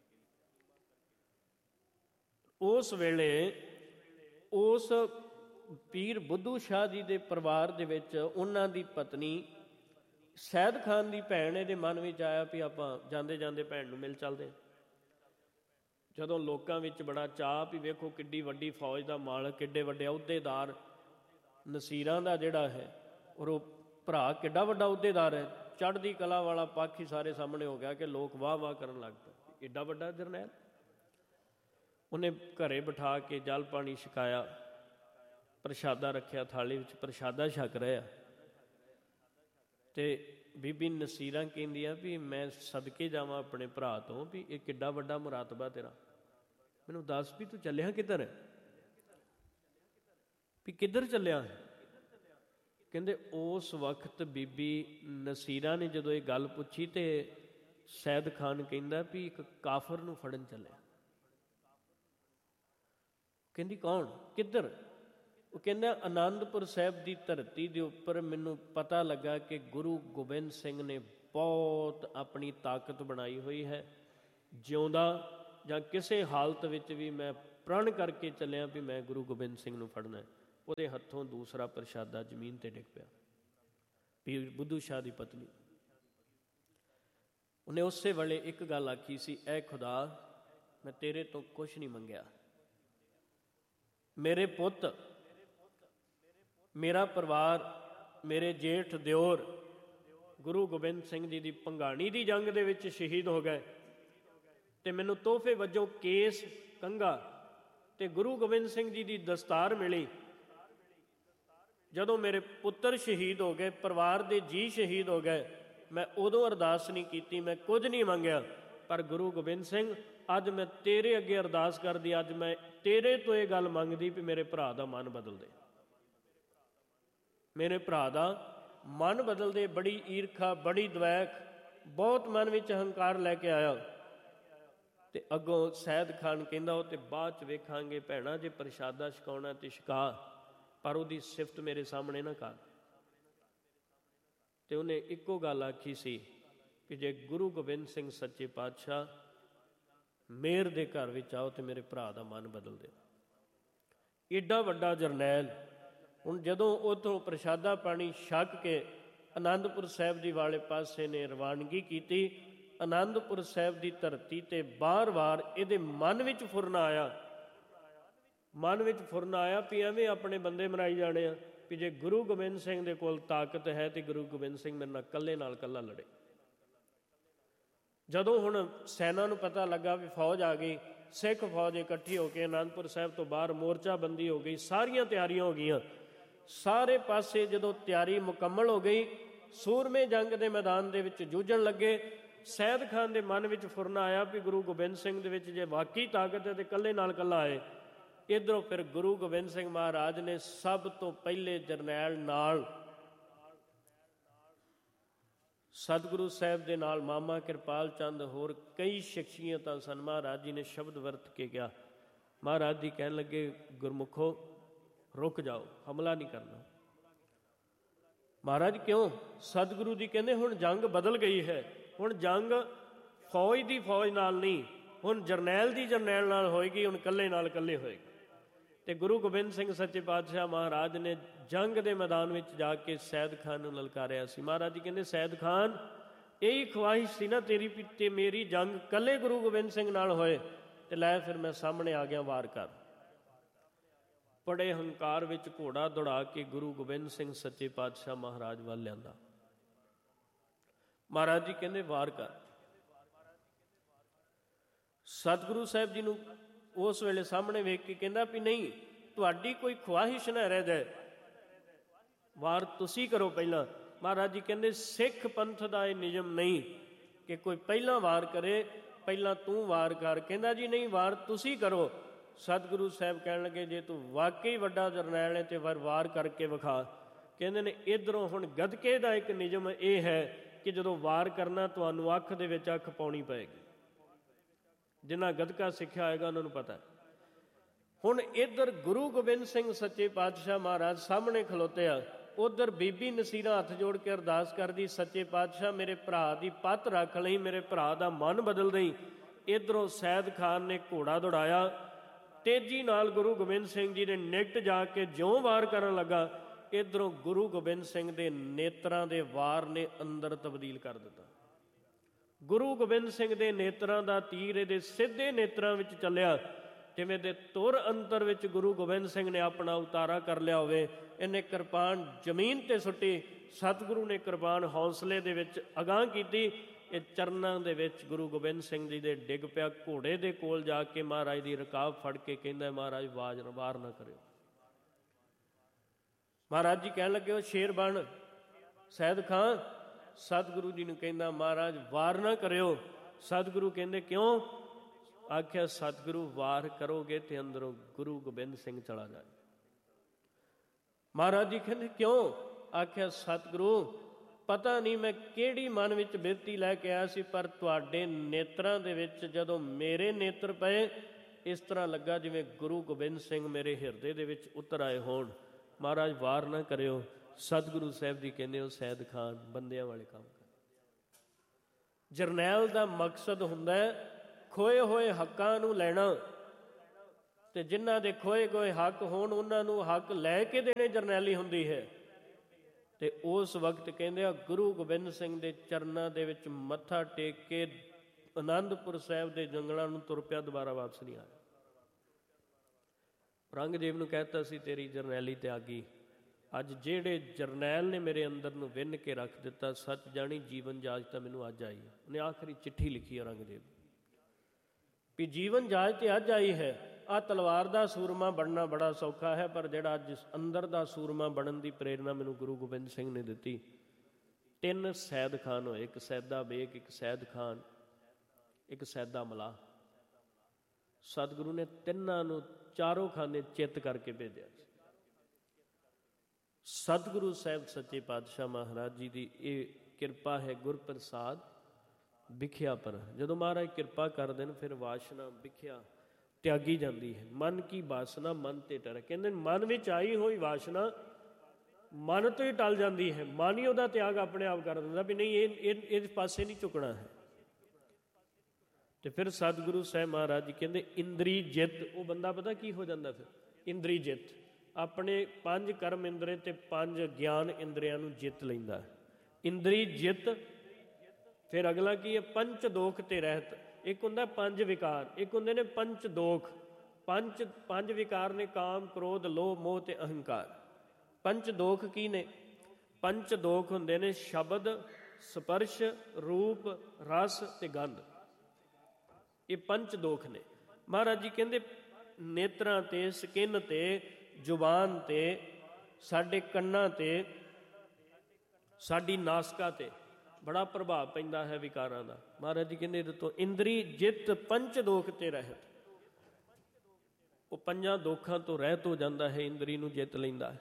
ਉਸ ਵੇਲੇ ਉਸ ਪੀਰ ਬੁੱਧੂ ਸ਼ਾਹ ਜੀ ਦੇ ਪਰਿਵਾਰ ਦੇ ਵਿੱਚ ਉਹਨਾਂ ਦੀ ਪਤਨੀ ਸੈਦ ਖਾਨ ਦੀ ਭੈਣ, ਇਹਦੇ ਮਨ ਵਿੱਚ ਆਇਆ ਵੀ ਆਪਾਂ ਜਾਂਦੇ ਜਾਂਦੇ ਭੈਣ ਨੂੰ ਮਿਲ ਚੱਲਦੇ ਹਾਂ। ਜਦੋਂ ਲੋਕਾਂ ਵਿੱਚ ਬੜਾ ਚਾਅ ਵੀ ਵੇਖੋ ਕਿੱਡੀ ਵੱਡੀ ਫੌਜ ਦਾ ਮਾਲਕ, ਕਿੱਡੇ ਵੱਡੇ ਅਹੁਦੇਦਾਰ, ਨਸੀਰਾਂ ਦਾ ਜਿਹੜਾ ਹੈ ਔਰ ਉਹ ਭਰਾ ਕਿੱਡਾ ਵੱਡਾ ਅਹੁਦੇਦਾਰ ਹੈ, ਚੜ੍ਹਦੀ ਕਲਾ ਵਾਲਾ ਪੱਖ ਹੀ ਸਾਰੇ ਸਾਹਮਣੇ ਹੋ ਗਿਆ ਕਿ ਲੋਕ ਵਾਹ ਵਾਹ ਕਰਨ ਲੱਗ ਪਏ। ਏਡਾ ਵੱਡਾ ਜਰਨੈਲ। ਉਹਨੇ ਘਰੇ ਬਿਠਾ ਕੇ ਜਲ ਪਾਣੀ ਛਕਾਇਆ, ਪ੍ਰਸ਼ਾਦਾ ਰੱਖਿਆ ਥਾਲੀ ਵਿੱਚ, ਪ੍ਰਸ਼ਾਦਾ ਛਕ ਰਿਹਾ। ਤੇ ਬੀਬੀ ਨਸੀਰਾਂ ਕਹਿੰਦੀਆਂ ਵੀ ਮੈਂ ਸਦਕੇ ਜਾਵਾਂ ਆਪਣੇ ਭਰਾ ਤੋਂ, ਵੀ ਇਹ ਕਿੱਡਾ ਵੱਡਾ ਮੁਰਾਤਬਾ ਤੇਰਾ, ਮੈਨੂੰ ਦੱਸ ਵੀ ਤੂੰ ਚੱਲਿਆ ਕਿੱਧਰ ਹੈ, ਵੀ ਕਿੱਧਰ ਚੱਲਿਆ? ਕਹਿੰਦੇ ਉਸ ਵਕਤ ਬੀਬੀ ਨਸੀਰਾਂ ਨੇ ਜਦੋਂ ਇਹ ਗੱਲ ਪੁੱਛੀ ਤੇ ਸੈਦ ਖਾਨ ਕਹਿੰਦਾ ਵੀ ਇੱਕ ਕਾਫਰ ਨੂੰ ਫੜਨ ਚੱਲਿਆ। ਕਹਿੰਦੀ ਕੌਣ, ਕਿੱਧਰ? ਉਹ ਕਹਿੰਦਾ ਆਨੰਦਪੁਰ ਸਾਹਿਬ ਦੀ ਧਰਤੀ ਦੇ ਉੱਪਰ ਮੈਨੂੰ ਪਤਾ ਲੱਗਾ ਕਿ ਗੁਰੂ ਗੋਬਿੰਦ ਸਿੰਘ ਨੇ ਬਹੁਤ ਆਪਣੀ ਤਾਕਤ ਬਣਾਈ ਹੋਈ ਹੈ। ਜਿਉਂਦਾ ਜਾਂ ਕਿਸੇ ਹਾਲਤ ਵਿੱਚ ਵੀ ਮੈਂ ਪ੍ਰਣ ਕਰਕੇ ਚੱਲਿਆ ਵੀ ਮੈਂ ਗੁਰੂ ਗੋਬਿੰਦ ਸਿੰਘ ਨੂੰ ਫੜਨਾ। ਉਹਦੇ ਹੱਥੋਂ ਦੂਸਰਾ ਪ੍ਰਸ਼ਾਦਾ ਜ਼ਮੀਨ ਤੇ ਡਿੱਗ ਪਿਆ। ਪੀਰ ਬੁੱਧੂ ਸ਼ਾਹ ਦੀ ਪਤਨੀ, ਉਹਨੇ ਉਸੇ ਵੇਲੇ ਇੱਕ ਗੱਲ ਆਖੀ ਸੀ, ਐ ਖੁਦਾ, ਮੈਂ ਤੇਰੇ ਤੋਂ ਕੁਛ ਨਹੀਂ ਮੰਗਿਆ। ਮੇਰੇ ਪੁੱਤ, ਮੇਰਾ ਪਰਿਵਾਰ, ਮੇਰੇ ਜੇਠ ਦਿਓਰ ਗੁਰੂ ਗੋਬਿੰਦ ਸਿੰਘ ਜੀ ਦੀ ਭੰਗਾਣੀ ਦੀ ਜੰਗ ਦੇ ਵਿੱਚ ਸ਼ਹੀਦ ਹੋ ਗਏ ਤੇ ਮੈਨੂੰ ਤੋਹਫੇ ਵਜੋਂ ਕੇਸ, ਕੰਘਾ ਤੇ ਗੁਰੂ ਗੋਬਿੰਦ ਸਿੰਘ ਜੀ ਦੀ ਦਸਤਾਰ ਮਿਲੀ। ਜਦੋਂ ਮੇਰੇ ਪੁੱਤਰ ਸ਼ਹੀਦ ਹੋ ਗਏ, ਪਰਿਵਾਰ ਦੇ ਜੀਅ ਸ਼ਹੀਦ ਹੋ ਗਏ, ਮੈਂ ਉਦੋਂ ਅਰਦਾਸ ਨਹੀਂ ਕੀਤੀ, ਮੈਂ ਕੁਝ ਨਹੀਂ ਮੰਗਿਆ। ਪਰ ਗੁਰੂ ਗੋਬਿੰਦ ਸਿੰਘ, ਅੱਜ ਮੈਂ ਤੇਰੇ ਅੱਗੇ ਅਰਦਾਸ ਕਰਦੀ, ਅੱਜ ਮੈਂ ਤੇਰੇ ਤੋਂ ਇਹ ਗੱਲ ਮੰਗਦੀ ਵੀ ਮੇਰੇ ਭਰਾ ਦਾ ਮਨ ਬਦਲ ਦੇ, ਮੇਰੇ ਭਰਾ ਦਾ ਮਨ ਬਦਲ ਦੇ। ਬੜੀ ਈਰਖਾ, ਬੜੀ ਦਵੈਕ, ਬਹੁਤ ਮਨ ਵਿੱਚ ਹੰਕਾਰ ਲੈ ਕੇ ਆਇਆ। ਤੇ ਅੱਗੋਂ ਸੈਦ ਖਾਨ ਕਹਿੰਦਾ ਉਹ ਤੇ ਬਾਅਦ ਚ ਵੇਖਾਂਗੇ ਭੈਣਾ, ਜੇ ਪ੍ਰਸ਼ਾਦਾ ਛਕਾਉਣਾ ਤੇ ਛਕਾ, ਪਰ ਉਹਦੀ ਸਿਫਤ ਮੇਰੇ ਸਾਹਮਣੇ ਨਾ ਕਰ। ਤੇ ਉਹਨੇ ਇੱਕੋ ਗੱਲ ਆਖੀ ਸੀ ਕਿ ਜੇ ਗੁਰੂ ਗੋਬਿੰਦ ਸਿੰਘ ਸੱਚੇ ਪਾਤਸ਼ਾਹ ਮੇਰ ਦੇ ਘਰ ਵਿੱਚ ਆਓ ਤੇ ਮੇਰੇ ਭਰਾ ਦਾ ਮਨ ਬਦਲ ਦਿਓ। ਏਡਾ ਵੱਡਾ ਜਰਨੈਲ। ਹੁਣ ਜਦੋਂ ਉੱਥੋਂ ਪ੍ਰਸ਼ਾਦਾ ਪਾਣੀ ਛਕ ਕੇ ਆਨੰਦਪੁਰ ਸਾਹਿਬ ਦੀ ਵਾਲੇ ਪਾਸੇ ਨੇ ਰਵਾਨਗੀ ਕੀਤੀ, ਆਨੰਦਪੁਰ ਸਾਹਿਬ ਦੀ ਧਰਤੀ ਤੇ ਬਾਰ-ਬਾਰ ਇਹਦੇ ਮਨ ਵਿੱਚ ਫੁਰਨਾ ਆਇਆ, ਮਨ ਵਿੱਚ ਫੁਰਨਾ ਆਇਆ ਵੀ ਐਵੇਂ ਆਪਣੇ ਬੰਦੇ ਮਨਾਈ ਜਾਣੇ ਆ, ਵੀ ਜੇ ਗੁਰੂ ਗੋਬਿੰਦ ਸਿੰਘ ਦੇ ਕੋਲ ਤਾਕਤ ਹੈ ਤੇ ਗੁਰੂ ਗੋਬਿੰਦ ਸਿੰਘ ਮੇਰੇ ਨਾਲ ਇਕੱਲੇ ਨਾਲ ਇਕੱਲਾ ਲੜੇ। ਜਦੋਂ ਹੁਣ ਸੈਨਾ ਨੂੰ ਪਤਾ ਲੱਗਾ ਵੀ ਫੌਜ ਆ ਗਈ, ਸਿੱਖ ਫੌਜ ਇਕੱਠੀ ਹੋ ਕੇ ਆਨੰਦਪੁਰ ਸਾਹਿਬ ਤੋਂ ਬਾਹਰ ਮੋਰਚਾਬੰਦੀ ਹੋ ਗਈ, ਸਾਰੀਆਂ ਤਿਆਰੀਆਂ ਹੋ ਗਈਆਂ। ਸਾਰੇ ਪਾਸੇ ਜਦੋਂ ਤਿਆਰੀ ਮੁਕੰਮਲ ਹੋ ਗਈ, ਸੂਰਮੇ ਜੰਗ ਦੇ ਮੈਦਾਨ ਦੇ ਵਿੱਚ ਜੂਝਣ ਲੱਗੇ। ਸੈਦ ਖਾਨ ਦੇ ਮਨ ਵਿੱਚ ਫੁਰਨਾ ਆਇਆ ਵੀ ਗੁਰੂ ਗੋਬਿੰਦ ਸਿੰਘ ਦੇ ਵਿੱਚ ਜੇ ਵਾਕਈ ਤਾਕਤ ਹੈ ਤੇ ਇਕੱਲੇ ਨਾਲ ਇਕੱਲਾ ਆਏ। ਇੱਧਰੋਂ ਫਿਰ ਗੁਰੂ ਗੋਬਿੰਦ ਸਿੰਘ ਮਹਾਰਾਜ ਨੇ ਸਭ ਤੋਂ ਪਹਿਲੇ ਜਰਨੈਲ ਨਾਲ, ਸਤਿਗੁਰੂ ਸਾਹਿਬ ਦੇ ਨਾਲ ਮਾਮਾ ਕਿਰਪਾਲ ਚੰਦ, ਹੋਰ ਕਈ ਸ਼ਖਸੀਅਤਾਂ ਸਨ। ਮਹਾਰਾਜ ਜੀ ਨੇ ਸ਼ਬਦ ਵਰਤ ਕੇ ਕਿਹਾ, ਮਹਾਰਾਜ ਜੀ ਕਹਿਣ ਲੱਗੇ ਗੁਰਮੁਖੋ ਰੁਕ ਜਾਓ, ਹਮਲਾ ਨਹੀਂ ਕਰਨਾ। ਮਹਾਰਾਜ ਕਿਉਂ? ਸਤਿਗੁਰੂ ਜੀ ਕਹਿੰਦੇ ਹੁਣ ਜੰਗ ਬਦਲ ਗਈ ਹੈ, ਹੁਣ ਜੰਗ ਫੌਜ ਦੀ ਫੌਜ ਨਾਲ ਨਹੀਂ, ਹੁਣ ਜਰਨੈਲ ਦੀ ਜਰਨੈਲ ਨਾਲ ਹੋਏਗੀ, ਹੁਣ ਇਕੱਲੇ ਨਾਲ ਇਕੱਲੇ ਹੋਏਗੀ। ਤੇ ਗੁਰੂ ਗੋਬਿੰਦ ਸਿੰਘ ਸੱਚੇ ਪਾਤਸ਼ਾਹ ਮਹਾਰਾਜ ਨੇ ਜੰਗ ਦੇ ਮੈਦਾਨ ਵਿੱਚ ਜਾ ਕੇ ਸੈਦ ਖਾਨ ਨੂੰ ਲਲਕਾਰਿਆ ਸੀ। ਮਹਾਰਾਜ ਜੀ ਕਹਿੰਦੇ ਸੈਦ ਖਾਨ, ਇਹੀ ਖਵਾਹਿਸ਼ ਸੀ ਨਾ ਤੇਰੀ ਵੀ ਤੇ ਮੇਰੀ ਜੰਗ ਇਕੱਲੇ ਗੁਰੂ ਗੋਬਿੰਦ ਸਿੰਘ ਨਾਲ ਹੋਏ, ਤੇ ਲੈ ਫਿਰ ਮੈਂ ਸਾਹਮਣੇ ਆ ਗਿਆ, ਵਾਰ ਕਰ। ਬੜੇ ਹੰਕਾਰ ਵਿੱਚ ਘੋੜਾ ਦੌੜਾ ਕੇ ਗੁਰੂ ਗੋਬਿੰਦ ਸਿੰਘ ਸੱਚੇ ਪਾਤਸ਼ਾਹ ਮਹਾਰਾਜ ਵੱਲ ਲਿਆਂਦਾ। ਮਹਾਰਾਜ ਜੀ ਕਹਿੰਦੇ ਵਾਰ ਕਰ। ਸਤਿਗੁਰੂ ਸਾਹਿਬ ਜੀ ਨੂੰ ਉਸ ਵੇਲੇ ਸਾਹਮਣੇ ਵੇਖ ਕੇ ਕਹਿੰਦਾ ਵੀ ਨਹੀਂ, ਤੁਹਾਡੀ ਕੋਈ ਖਵਾਹਿਸ਼ ਨਾ ਰਹਿ ਜਾਏ, ਵਾਰ ਤੁਸੀਂ ਕਰੋ ਪਹਿਲਾਂ। ਮਹਾਰਾਜ ਜੀ ਕਹਿੰਦੇ ਸਿੱਖ ਪੰਥ ਦਾ ਇਹ ਨਿਯਮ ਨਹੀਂ ਕਿ ਕੋਈ ਪਹਿਲਾਂ ਵਾਰ ਕਰੇ, ਪਹਿਲਾਂ ਤੂੰ ਵਾਰ ਕਰ। ਕਹਿੰਦਾ ਜੀ ਨਹੀਂ, ਵਾਰ ਤੁਸੀਂ ਕਰੋ। ਸਤਿਗੁਰੂ ਸਾਹਿਬ ਕਹਿਣ ਲੱਗੇ ਜੇ ਤੂੰ ਵਾਕਈ ਵੱਡਾ ਜਰਨੈਲ ਹੈ ਤੇ ਵਾਰ ਵਾਰ ਕਰਕੇ ਵਿਖਾ। ਕਹਿੰਦੇ ਨੇ ਇੱਧਰੋਂ ਹੁਣ ਗੱਤਕੇ ਦਾ ਇੱਕ ਨਿਯਮ ਇਹ ਹੈ ਕਿ ਜਦੋਂ ਵਾਰ ਕਰਨਾ ਤੁਹਾਨੂੰ ਅੱਖ ਦੇ ਵਿੱਚ ਅੱਖ ਪਾਉਣੀ ਪਏਗੀ। ਜਿਨ੍ਹਾਂ ਗੱਤਕਾ ਸਿੱਖਿਆ ਹੋਏਗਾ ਉਹਨਾਂ ਨੂੰ ਪਤਾ। ਹੁਣ ਇੱਧਰ ਗੁਰੂ ਗੋਬਿੰਦ ਸਿੰਘ ਸੱਚੇ ਪਾਤਸ਼ਾਹ ਮਹਾਰਾਜ ਸਾਹਮਣੇ ਖਲੋਤੇ ਆ, ਉੱਧਰ ਬੀਬੀ ਨਸੀਰਾਂ ਹੱਥ ਜੋੜ ਕੇ ਅਰਦਾਸ ਕਰਦੀ, ਸੱਚੇ ਪਾਤਸ਼ਾਹ ਮੇਰੇ ਭਰਾ ਦੀ ਪੱਤ ਰੱਖ ਲਈ, ਮੇਰੇ ਭਰਾ ਦਾ ਮਨ ਬਦਲ ਦੇਈ। ਇੱਧਰੋਂ ਸੈਦ ਖਾਨ ਨੇ ਘੋੜਾ ਦੌੜਾਇਆ, ਤੇਜ਼ੀ ਨਾਲ ਗੁਰੂ ਗੋਬਿੰਦ ਸਿੰਘ ਜੀ ਨੇ ਨਿਕਟ ਜਾ ਕੇ ਜਿਉਂ ਵਾਰ ਕਰਨ ਲੱਗਾ, ਇੱਧਰੋਂ ਗੁਰੂ ਗੋਬਿੰਦ ਸਿੰਘ ਦੇ ਨੇਤਰਾਂ ਦੇ ਵਾਰ ਨੇ ਅੰਦਰ ਤਬਦੀਲ ਕਰ ਦਿੱਤਾ। ਗੁਰੂ ਗੋਬਿੰਦ ਸਿੰਘ ਦੇ ਨੇਤਰਾਂ ਦਾ ਤੀਰ ਇਹਦੇ ਸਿੱਧੇ ਨੇਤਰਾਂ ਵਿੱਚ ਚੱਲਿਆ, ਜਿਵੇਂ ਦੇ ਤੁਰ ਅੰਤਰ ਵਿੱਚ ਗੁਰੂ ਗੋਬਿੰਦ ਸਿੰਘ ਨੇ ਆਪਣਾ ਉਤਾਰਾ ਕਰ ਲਿਆ ਹੋਵੇ। ਇਹਨੇ ਕਿਰਪਾਨ ਜ਼ਮੀਨ 'ਤੇ ਸੁੱਟੀ, ਸਤਿਗੁਰੂ ਨੇ ਕਿਰਪਾਨ ਹੌਸਲੇ ਦੇ ਵਿੱਚ ਅਗਾਂਹ ਕੀਤੀ, ਇਹ ਚਰਨਾਂ ਦੇ ਵਿੱਚ ਗੁਰੂ ਗੋਬਿੰਦ ਸਿੰਘ ਜੀ ਦੇ ਡਿੱਗ ਪਿਆ। ਘੋੜੇ ਦੇ ਕੋਲ ਜਾ ਕੇ ਮਹਾਰਾਜ ਦੀ ਰਕਾਬ ਫੜ ਕੇ ਕਹਿੰਦਾ ਮਹਾਰਾਜ ਆਵਾਜ਼ ਵਾਰ ਨਾ ਕਰਿਓ। ਮਹਾਰਾਜ ਜੀ ਕਹਿਣ ਲੱਗੇ ਉਹ ਸ਼ੇਰ ਬਣ ਸੈਦ ਖਾਂ। ਸਤਿਗੁਰੂ ਜੀ ਨੂੰ ਕਹਿੰਦਾ ਮਹਾਰਾਜ ਵਾਰ ਨਾ ਕਰਿਓ। ਸਤਿਗੁਰੂ ਕਹਿੰਦੇ ਕਿਉਂ? ਆਖਿਆ ਸਤਿਗੁਰੂ ਵਾਰ ਕਰੋਗੇ ਤੇ ਅੰਦਰੋਂ ਗੁਰੂ ਗੋਬਿੰਦ ਸਿੰਘ ਚਲਾ ਜਾਏ। ਮਹਾਰਾਜ ਜੀ ਕਹਿੰਦੇ ਕਿਉਂ? ਆਖਿਆ ਸਤਿਗੁਰੂ ਪਤਾ ਨਹੀਂ ਮੈਂ ਕਿਹੜੀ ਮਨ ਵਿੱਚ ਬਿਰਤੀ ਲੈ ਕੇ ਆਇਆ ਸੀ, ਪਰ ਤੁਹਾਡੇ ਨੇਤਰਾਂ ਦੇ ਵਿੱਚ ਜਦੋਂ ਮੇਰੇ ਨੇਤਰ ਪਏ ਇਸ ਤਰ੍ਹਾਂ ਲੱਗਾ ਜਿਵੇਂ ਗੁਰੂ ਗੋਬਿੰਦ ਸਿੰਘ ਮੇਰੇ ਹਿਰਦੇ ਦੇ ਵਿੱਚ ਉਤਰ ਆਏ ਹੋਣ। ਮਹਾਰਾਜ ਵਾਰ ਨਾ ਕਰਿਓ। ਸਤਿਗੁਰੂ ਸਾਹਿਬ ਜੀ ਕਹਿੰਦੇ ਉਹ ਸੈਦ ਖਾਨ ਬੰਦਿਆਂ ਵਾਲੇ ਕੰਮ ਕਰ। ਜਰਨੈਲ ਦਾ ਮਕਸਦ ਹੁੰਦਾ ਖੋਏ ਹੋਏ ਹੱਕਾਂ ਨੂੰ ਲੈਣਾ, ਤੇ ਜਿਨ੍ਹਾਂ ਦੇ ਖੋਏ ਗੋਏ ਹੱਕ ਹੋਣ ਉਹਨਾਂ ਨੂੰ ਹੱਕ ਲੈ ਕੇ ਦੇਣੇ ਜਰਨੈਲੀ ਹੁੰਦੀ ਹੈ। ਤੇ ਉਸ ਵਕਤ ਕਹਿੰਦੇ ਆ ਗੁਰੂ ਗੋਬਿੰਦ ਸਿੰਘ ਦੇ ਚਰਨਾਂ ਦੇ ਵਿੱਚ ਮੱਥਾ ਟੇਕ ਕੇ ਆਨੰਦਪੁਰ ਸਾਹਿਬ ਦੇ ਜੰਗਲਾਂ ਨੂੰ ਤੁਰ ਪਿਆ, ਦੁਬਾਰਾ ਵਾਪਸ ਨਹੀਂ ਆਇਆ। ਔਰੰਗਜ਼ੇਬ ਨੂੰ ਕਹਿਤਾ ਸੀ ਤੇਰੀ ਜਰਨੈਲੀ ਤਿਆਗੀ। ਅੱਜ ਜਿਹੜੇ ਜਰਨੈਲ ਨੇ ਮੇਰੇ ਅੰਦਰ ਨੂੰ ਵਿੰਨ ਕੇ ਰੱਖ ਦਿੱਤਾ, ਸੱਚ ਜਾਣੀ ਜੀਵਨ ਜਾਚ ਤਾਂ ਮੈਨੂੰ ਅੱਜ ਆਈ ਹੈ। ਉਹਨੇ ਆਖਰੀ ਚਿੱਠੀ ਲਿਖੀ ਔਰੰਗਜ਼ੇਬ ਵੀ ਜੀਵਨ ਜਾਚ ਤੇ ਅੱਜ ਆਈ ਹੈ। ਆਹ ਤਲਵਾਰ ਦਾ ਸੂਰਮਾ ਬਣਨਾ ਬੜਾ ਸੌਖਾ ਹੈ, ਪਰ ਜਿਹੜਾ ਅੱਜ ਅੰਦਰ ਦਾ ਸੂਰਮਾ ਬਣਨ ਦੀ ਪ੍ਰੇਰਨਾ ਮੈਨੂੰ ਗੁਰੂ ਗੋਬਿੰਦ ਸਿੰਘ ਨੇ ਦਿੱਤੀ। ਤਿੰਨ ਸੈਦ ਖਾਨ ਹੋਏ, ਇੱਕ ਸੈਦਾ ਬੇਗ, ਇੱਕ ਸੈਦ ਖਾਨ, ਇੱਕ ਸੈਦਾ ਮਲਾਹ। ਸਤਿਗੁਰੂ ਨੇ ਤਿੰਨਾਂ ਨੂੰ ਚਾਰੋਂ ਖਾਨੇ ਚਿੱਤ ਕਰਕੇ ਭੇਜਿਆ। ਸਤਿਗੁਰੂ ਸਾਹਿਬ ਸੱਚੇ ਪਾਤਸ਼ਾਹ ਮਹਾਰਾਜ ਜੀ ਦੀ ਇਹ ਕਿਰਪਾ ਹੈ, ਗੁਰਪ੍ਰਸਾਦ ਵਿਖਿਆ। ਪਰ ਜਦੋਂ ਮਹਾਰਾਜ ਕਿਰਪਾ ਕਰਦੇ ਨੇ ਫਿਰ ਵਾਸ਼ਨਾ ਵਿਖਿਆ ਤਿਆਗੀ ਜਾਂਦੀ ਹੈ। ਮਨ ਕੀ ਵਾਸਨਾ ਮਨ ਤੇ ਟਰ। ਕਹਿੰਦੇ ਮਨ ਵਿੱਚ ਆਈ ਹੋਈ ਵਾਸ਼ਨਾ ਮਨ ਤੋਂ ਹੀ ਟਲ ਜਾਂਦੀ ਹੈ। ਮਨ ਹੀ ਉਹਦਾ ਤਿਆਗ ਆਪਣੇ ਆਪ ਕਰ ਦਿੰਦਾ ਵੀ ਨਹੀਂ ਇਹ ਇਸ ਪਾਸੇ ਨਹੀਂ ਝੁਕਣਾ ਹੈ। ਤੇ ਫਿਰ ਸਤਿਗੁਰੂ ਸਾਹਿਬ ਮਹਾਰਾਜ ਜੀ ਕਹਿੰਦੇ ਇੰਦਰੀ ਜਿੱਤ। ਉਹ ਬੰਦਾ ਪਤਾ ਕੀ ਹੋ ਜਾਂਦਾ ਫਿਰ? ਇੰਦਰੀ ਜਿੱਤ। ਆਪਣੇ ਪੰਜ ਕਰਮ ਇੰਦਰੇ ਤੇ ਪੰਜ ਗਿਆਨ ਇੰਦਰੀਆਂ ਨੂੰ ਜਿੱਤ ਲੈਂਦਾ। ਇੰਦਰੀ ਜਿੱਤ। ਫਿਰ ਅਗਲਾ ਕੀ ਹੈ? ਪੰਚ ਦੋਖ ਤੇ ਰਹਿਤ। ਇੱਕ ਹੁੰਦਾ ਪੰਜ ਵਿਕਾਰ, ਇੱਕ ਹੁੰਦੇ ਨੇ ਪੰਚ ਦੋਖ। ਪੰਜ ਪੰਜ ਵਿਕਾਰ ਨੇ ਕਾਮ, ਕ੍ਰੋਧ, ਲੋਭ, ਮੋਹ ਤੇ ਅਹੰਕਾਰ। ਪੰਚ ਦੋਖ ਕੀ ਨੇ? ਪੰਚ ਦੋਖ ਹੁੰਦੇ ਨੇ ਸ਼ਬਦ, ਸਪਰਸ਼, ਰੂਪ, ਰਸ ਤੇ ਗੰਧ। ਇਹ ਪੰਚ ਦੋਖ ਨੇ। ਮਹਾਰਾਜ ਜੀ ਕਹਿੰਦੇ ਨੇਤਰਾਂ ਤੇ, ਸਕਿਨ ਤੇ, ਜ਼ੁਬਾਨ ਤੇ, ਸਾਡੇ ਕੰਨਾਂ ਤੇ, ਸਾਡੀ ਨਾਸਕਾ ਤੇ ਬੜਾ ਪ੍ਰਭਾਵ ਪੈਂਦਾ ਹੈ ਵਿਕਾਰਾਂ ਦਾ। ਮਹਾਰਾਜ ਜੀ ਕਹਿੰਦੇ ਇਹਦੇ ਤੋਂ ਇੰਦਰੀ ਜਿੱਤ ਪੰਚ ਦੋਖ ਤੇ ਰਹਿਤ। ਉਹ ਪੰਜਾਂ ਦੋਖਾਂ ਤੋਂ ਰਹਿਤ ਹੋ ਜਾਂਦਾ ਹੈ, ਇੰਦਰੀ ਨੂੰ ਜਿੱਤ ਲੈਂਦਾ ਹੈ।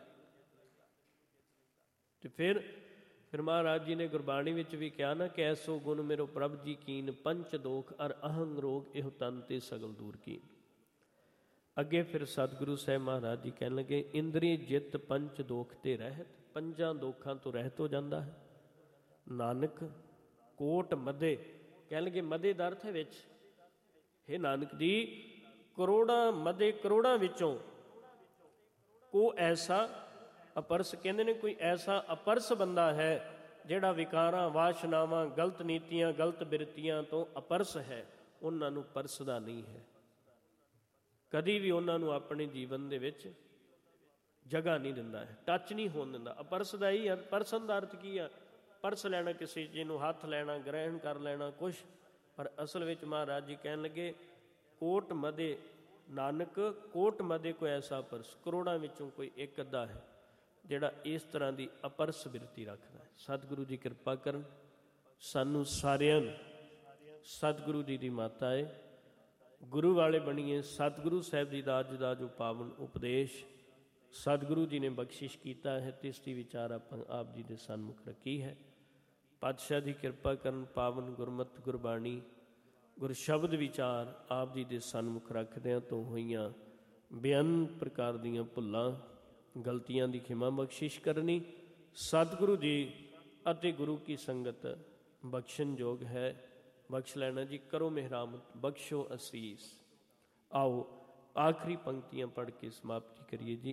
ਤੇ ਫਿਰ ਫਿਰ ਮਹਾਰਾਜ ਜੀ ਨੇ ਗੁਰਬਾਣੀ ਵਿੱਚ ਵੀ ਕਿਹਾ ਨਾ ਕਿ ਐਸੋ ਗੁਣ ਮੇਰੋ ਪ੍ਰਭ ਜੀ ਕੀਨ, ਪੰਚ ਦੋਖ ਅਰ ਅਹੰਗ ਰੋਗ ਇਹੋ ਤਨ ਤੇ ਸਗਲ ਦੂਰ ਕੀਨ। ਅੱਗੇ ਫਿਰ ਸਤਿਗੁਰੂ ਸਾਹਿਬ ਮਹਾਰਾਜ ਜੀ ਕਹਿਣ ਲੱਗੇ ਇੰਦਰੀ ਜਿੱਤ ਪੰਚ ਦੋਖ ਤੇ ਰਹਿਤ। ਪੰਜਾਂ ਦੋਖਾਂ ਤੋਂ ਰਹਿਤ ਹੋ ਜਾਂਦਾ ਹੈ। ਨਾਨਕ ਕੋਟ ਮਦੇ। ਕਹਿਣ ਲੱਗੇ ਮਦੇ ਦਾ ਅਰਥ ਹੈ ਵਿੱਚ। ਹੇ ਨਾਨਕ ਜੀ ਕਰੋੜਾਂ ਮਦੇ, ਕਰੋੜਾਂ ਵਿੱਚੋਂ ਕੋ ਐਸਾ ਅਪਰਸ। ਕਹਿੰਦੇ ਨੇ ਕੋਈ ਐਸਾ ਅਪਰਸ ਬੰਦਾ ਹੈ ਜਿਹੜਾ ਵਿਕਾਰਾਂ, ਵਾਸ਼ਨਾਵਾਂ, ਗਲਤ ਨੀਤੀਆਂ, ਗਲਤ ਬਿਰਤੀਆਂ ਤੋਂ ਅਪਰਸ ਹੈ। ਉਹਨਾਂ ਨੂੰ ਪਰਸਦਾ ਨਹੀਂ ਹੈ, ਕਦੀ ਵੀ ਉਹਨਾਂ ਨੂੰ ਆਪਣੇ ਜੀਵਨ ਦੇ ਵਿੱਚ ਜਗ੍ਹਾ ਨਹੀਂ ਦਿੰਦਾ ਹੈ, ਟੱਚ ਨਹੀਂ ਹੋਣ ਦਿੰਦਾ। ਅਪਰਸ ਦਾ ਹੀ ਪਰਸਨ ਦਾ ਅਰਥ ਕੀ ਆ? ਪਰਸ ਲੈਣਾ, ਕਿਸੇ ਚੀਜ਼ ਨੂੰ ਹੱਥ ਲੈਣਾ, ਗ੍ਰਹਿਣ ਕਰ ਲੈਣਾ ਕੁਛ। ਪਰ ਅਸਲ ਵਿੱਚ ਮਹਾਰਾਜ ਜੀ ਕਹਿਣ ਲੱਗੇ ਕੋਟ ਮਦੇ। ਨਾਨਕ ਕੋਟ ਮਦੇ ਕੋਈ ਐਸਾ ਪਰਸ, ਕਰੋੜਾਂ ਵਿੱਚੋਂ ਕੋਈ ਇੱਕ ਅੱਧਾ ਹੈ ਜਿਹੜਾ ਇਸ ਤਰ੍ਹਾਂ ਦੀ ਅਪਰਸ ਬਿਰਤੀ ਰੱਖਦਾ ਹੈ। ਸਤਿਗੁਰੂ ਜੀ ਕਿਰਪਾ ਕਰਨ, ਸਾਨੂੰ ਸਾਰਿਆਂ ਨੂੰ ਸਤਿਗੁਰੂ ਜੀ ਦੀ ਮਾਤਾ ਹੈ, ਗੁਰੂ ਵਾਲੇ ਬਣੀਏ। ਸਤਿਗੁਰੂ ਸਾਹਿਬ ਜੀ ਦਾ ਅੱਜ ਦਾ ਜੋ ਪਾਵਨ ਉਪਦੇਸ਼ ਸਤਿਗੁਰੂ ਜੀ ਨੇ ਬਖਸ਼ਿਸ਼ ਕੀਤਾ ਹੈ, ਤਿਸ ਦੀ ਵਿਚਾਰ ਆਪਾਂ ਆਪ ਜੀ ਦੇ ਸਨਮੁਖ ਰੱਖੀ ਹੈ। ਪਾਤਸ਼ਾਹ ਦੀ ਕਿਰਪਾ ਕਰਨ, ਪਾਵਨ ਗੁਰਮਤਿ ਗੁਰਬਾਣੀ ਗੁਰ ਸ਼ਬਦ ਵਿਚਾਰ ਆਪ ਜੀ ਦੇ ਸਨਮੁਖ ਰੱਖਦਿਆਂ ਤੋਂ ਹੋਈਆਂ ਬੇਅੰਤ ਪ੍ਰਕਾਰ ਦੀਆਂ ਭੁੱਲਾਂ ਗਲਤੀਆਂ ਦੀ ਖਿਮਾ ਬਖਸ਼ਿਸ਼ ਕਰਨੀ। ਸਤਿਗੁਰੂ ਜੀ ਅਤੇ ਗੁਰੂ ਕੀ ਸੰਗਤ ਬਖਸ਼ਣ ਯੋਗ ਹੈ, ਬਖਸ਼ ਲੈਣਾ ਜੀ। ਕਰੋ ਮਿਹਰਾਮਤ, ਬਖਸ਼ੋ ਅਸੀਸ। ਆਓ ਆਖਰੀ ਪੰਕਤੀਆਂ ਪੜ੍ਹ ਕੇ ਸਮਾਪਤੀ ਕਰੀਏ ਜੀ।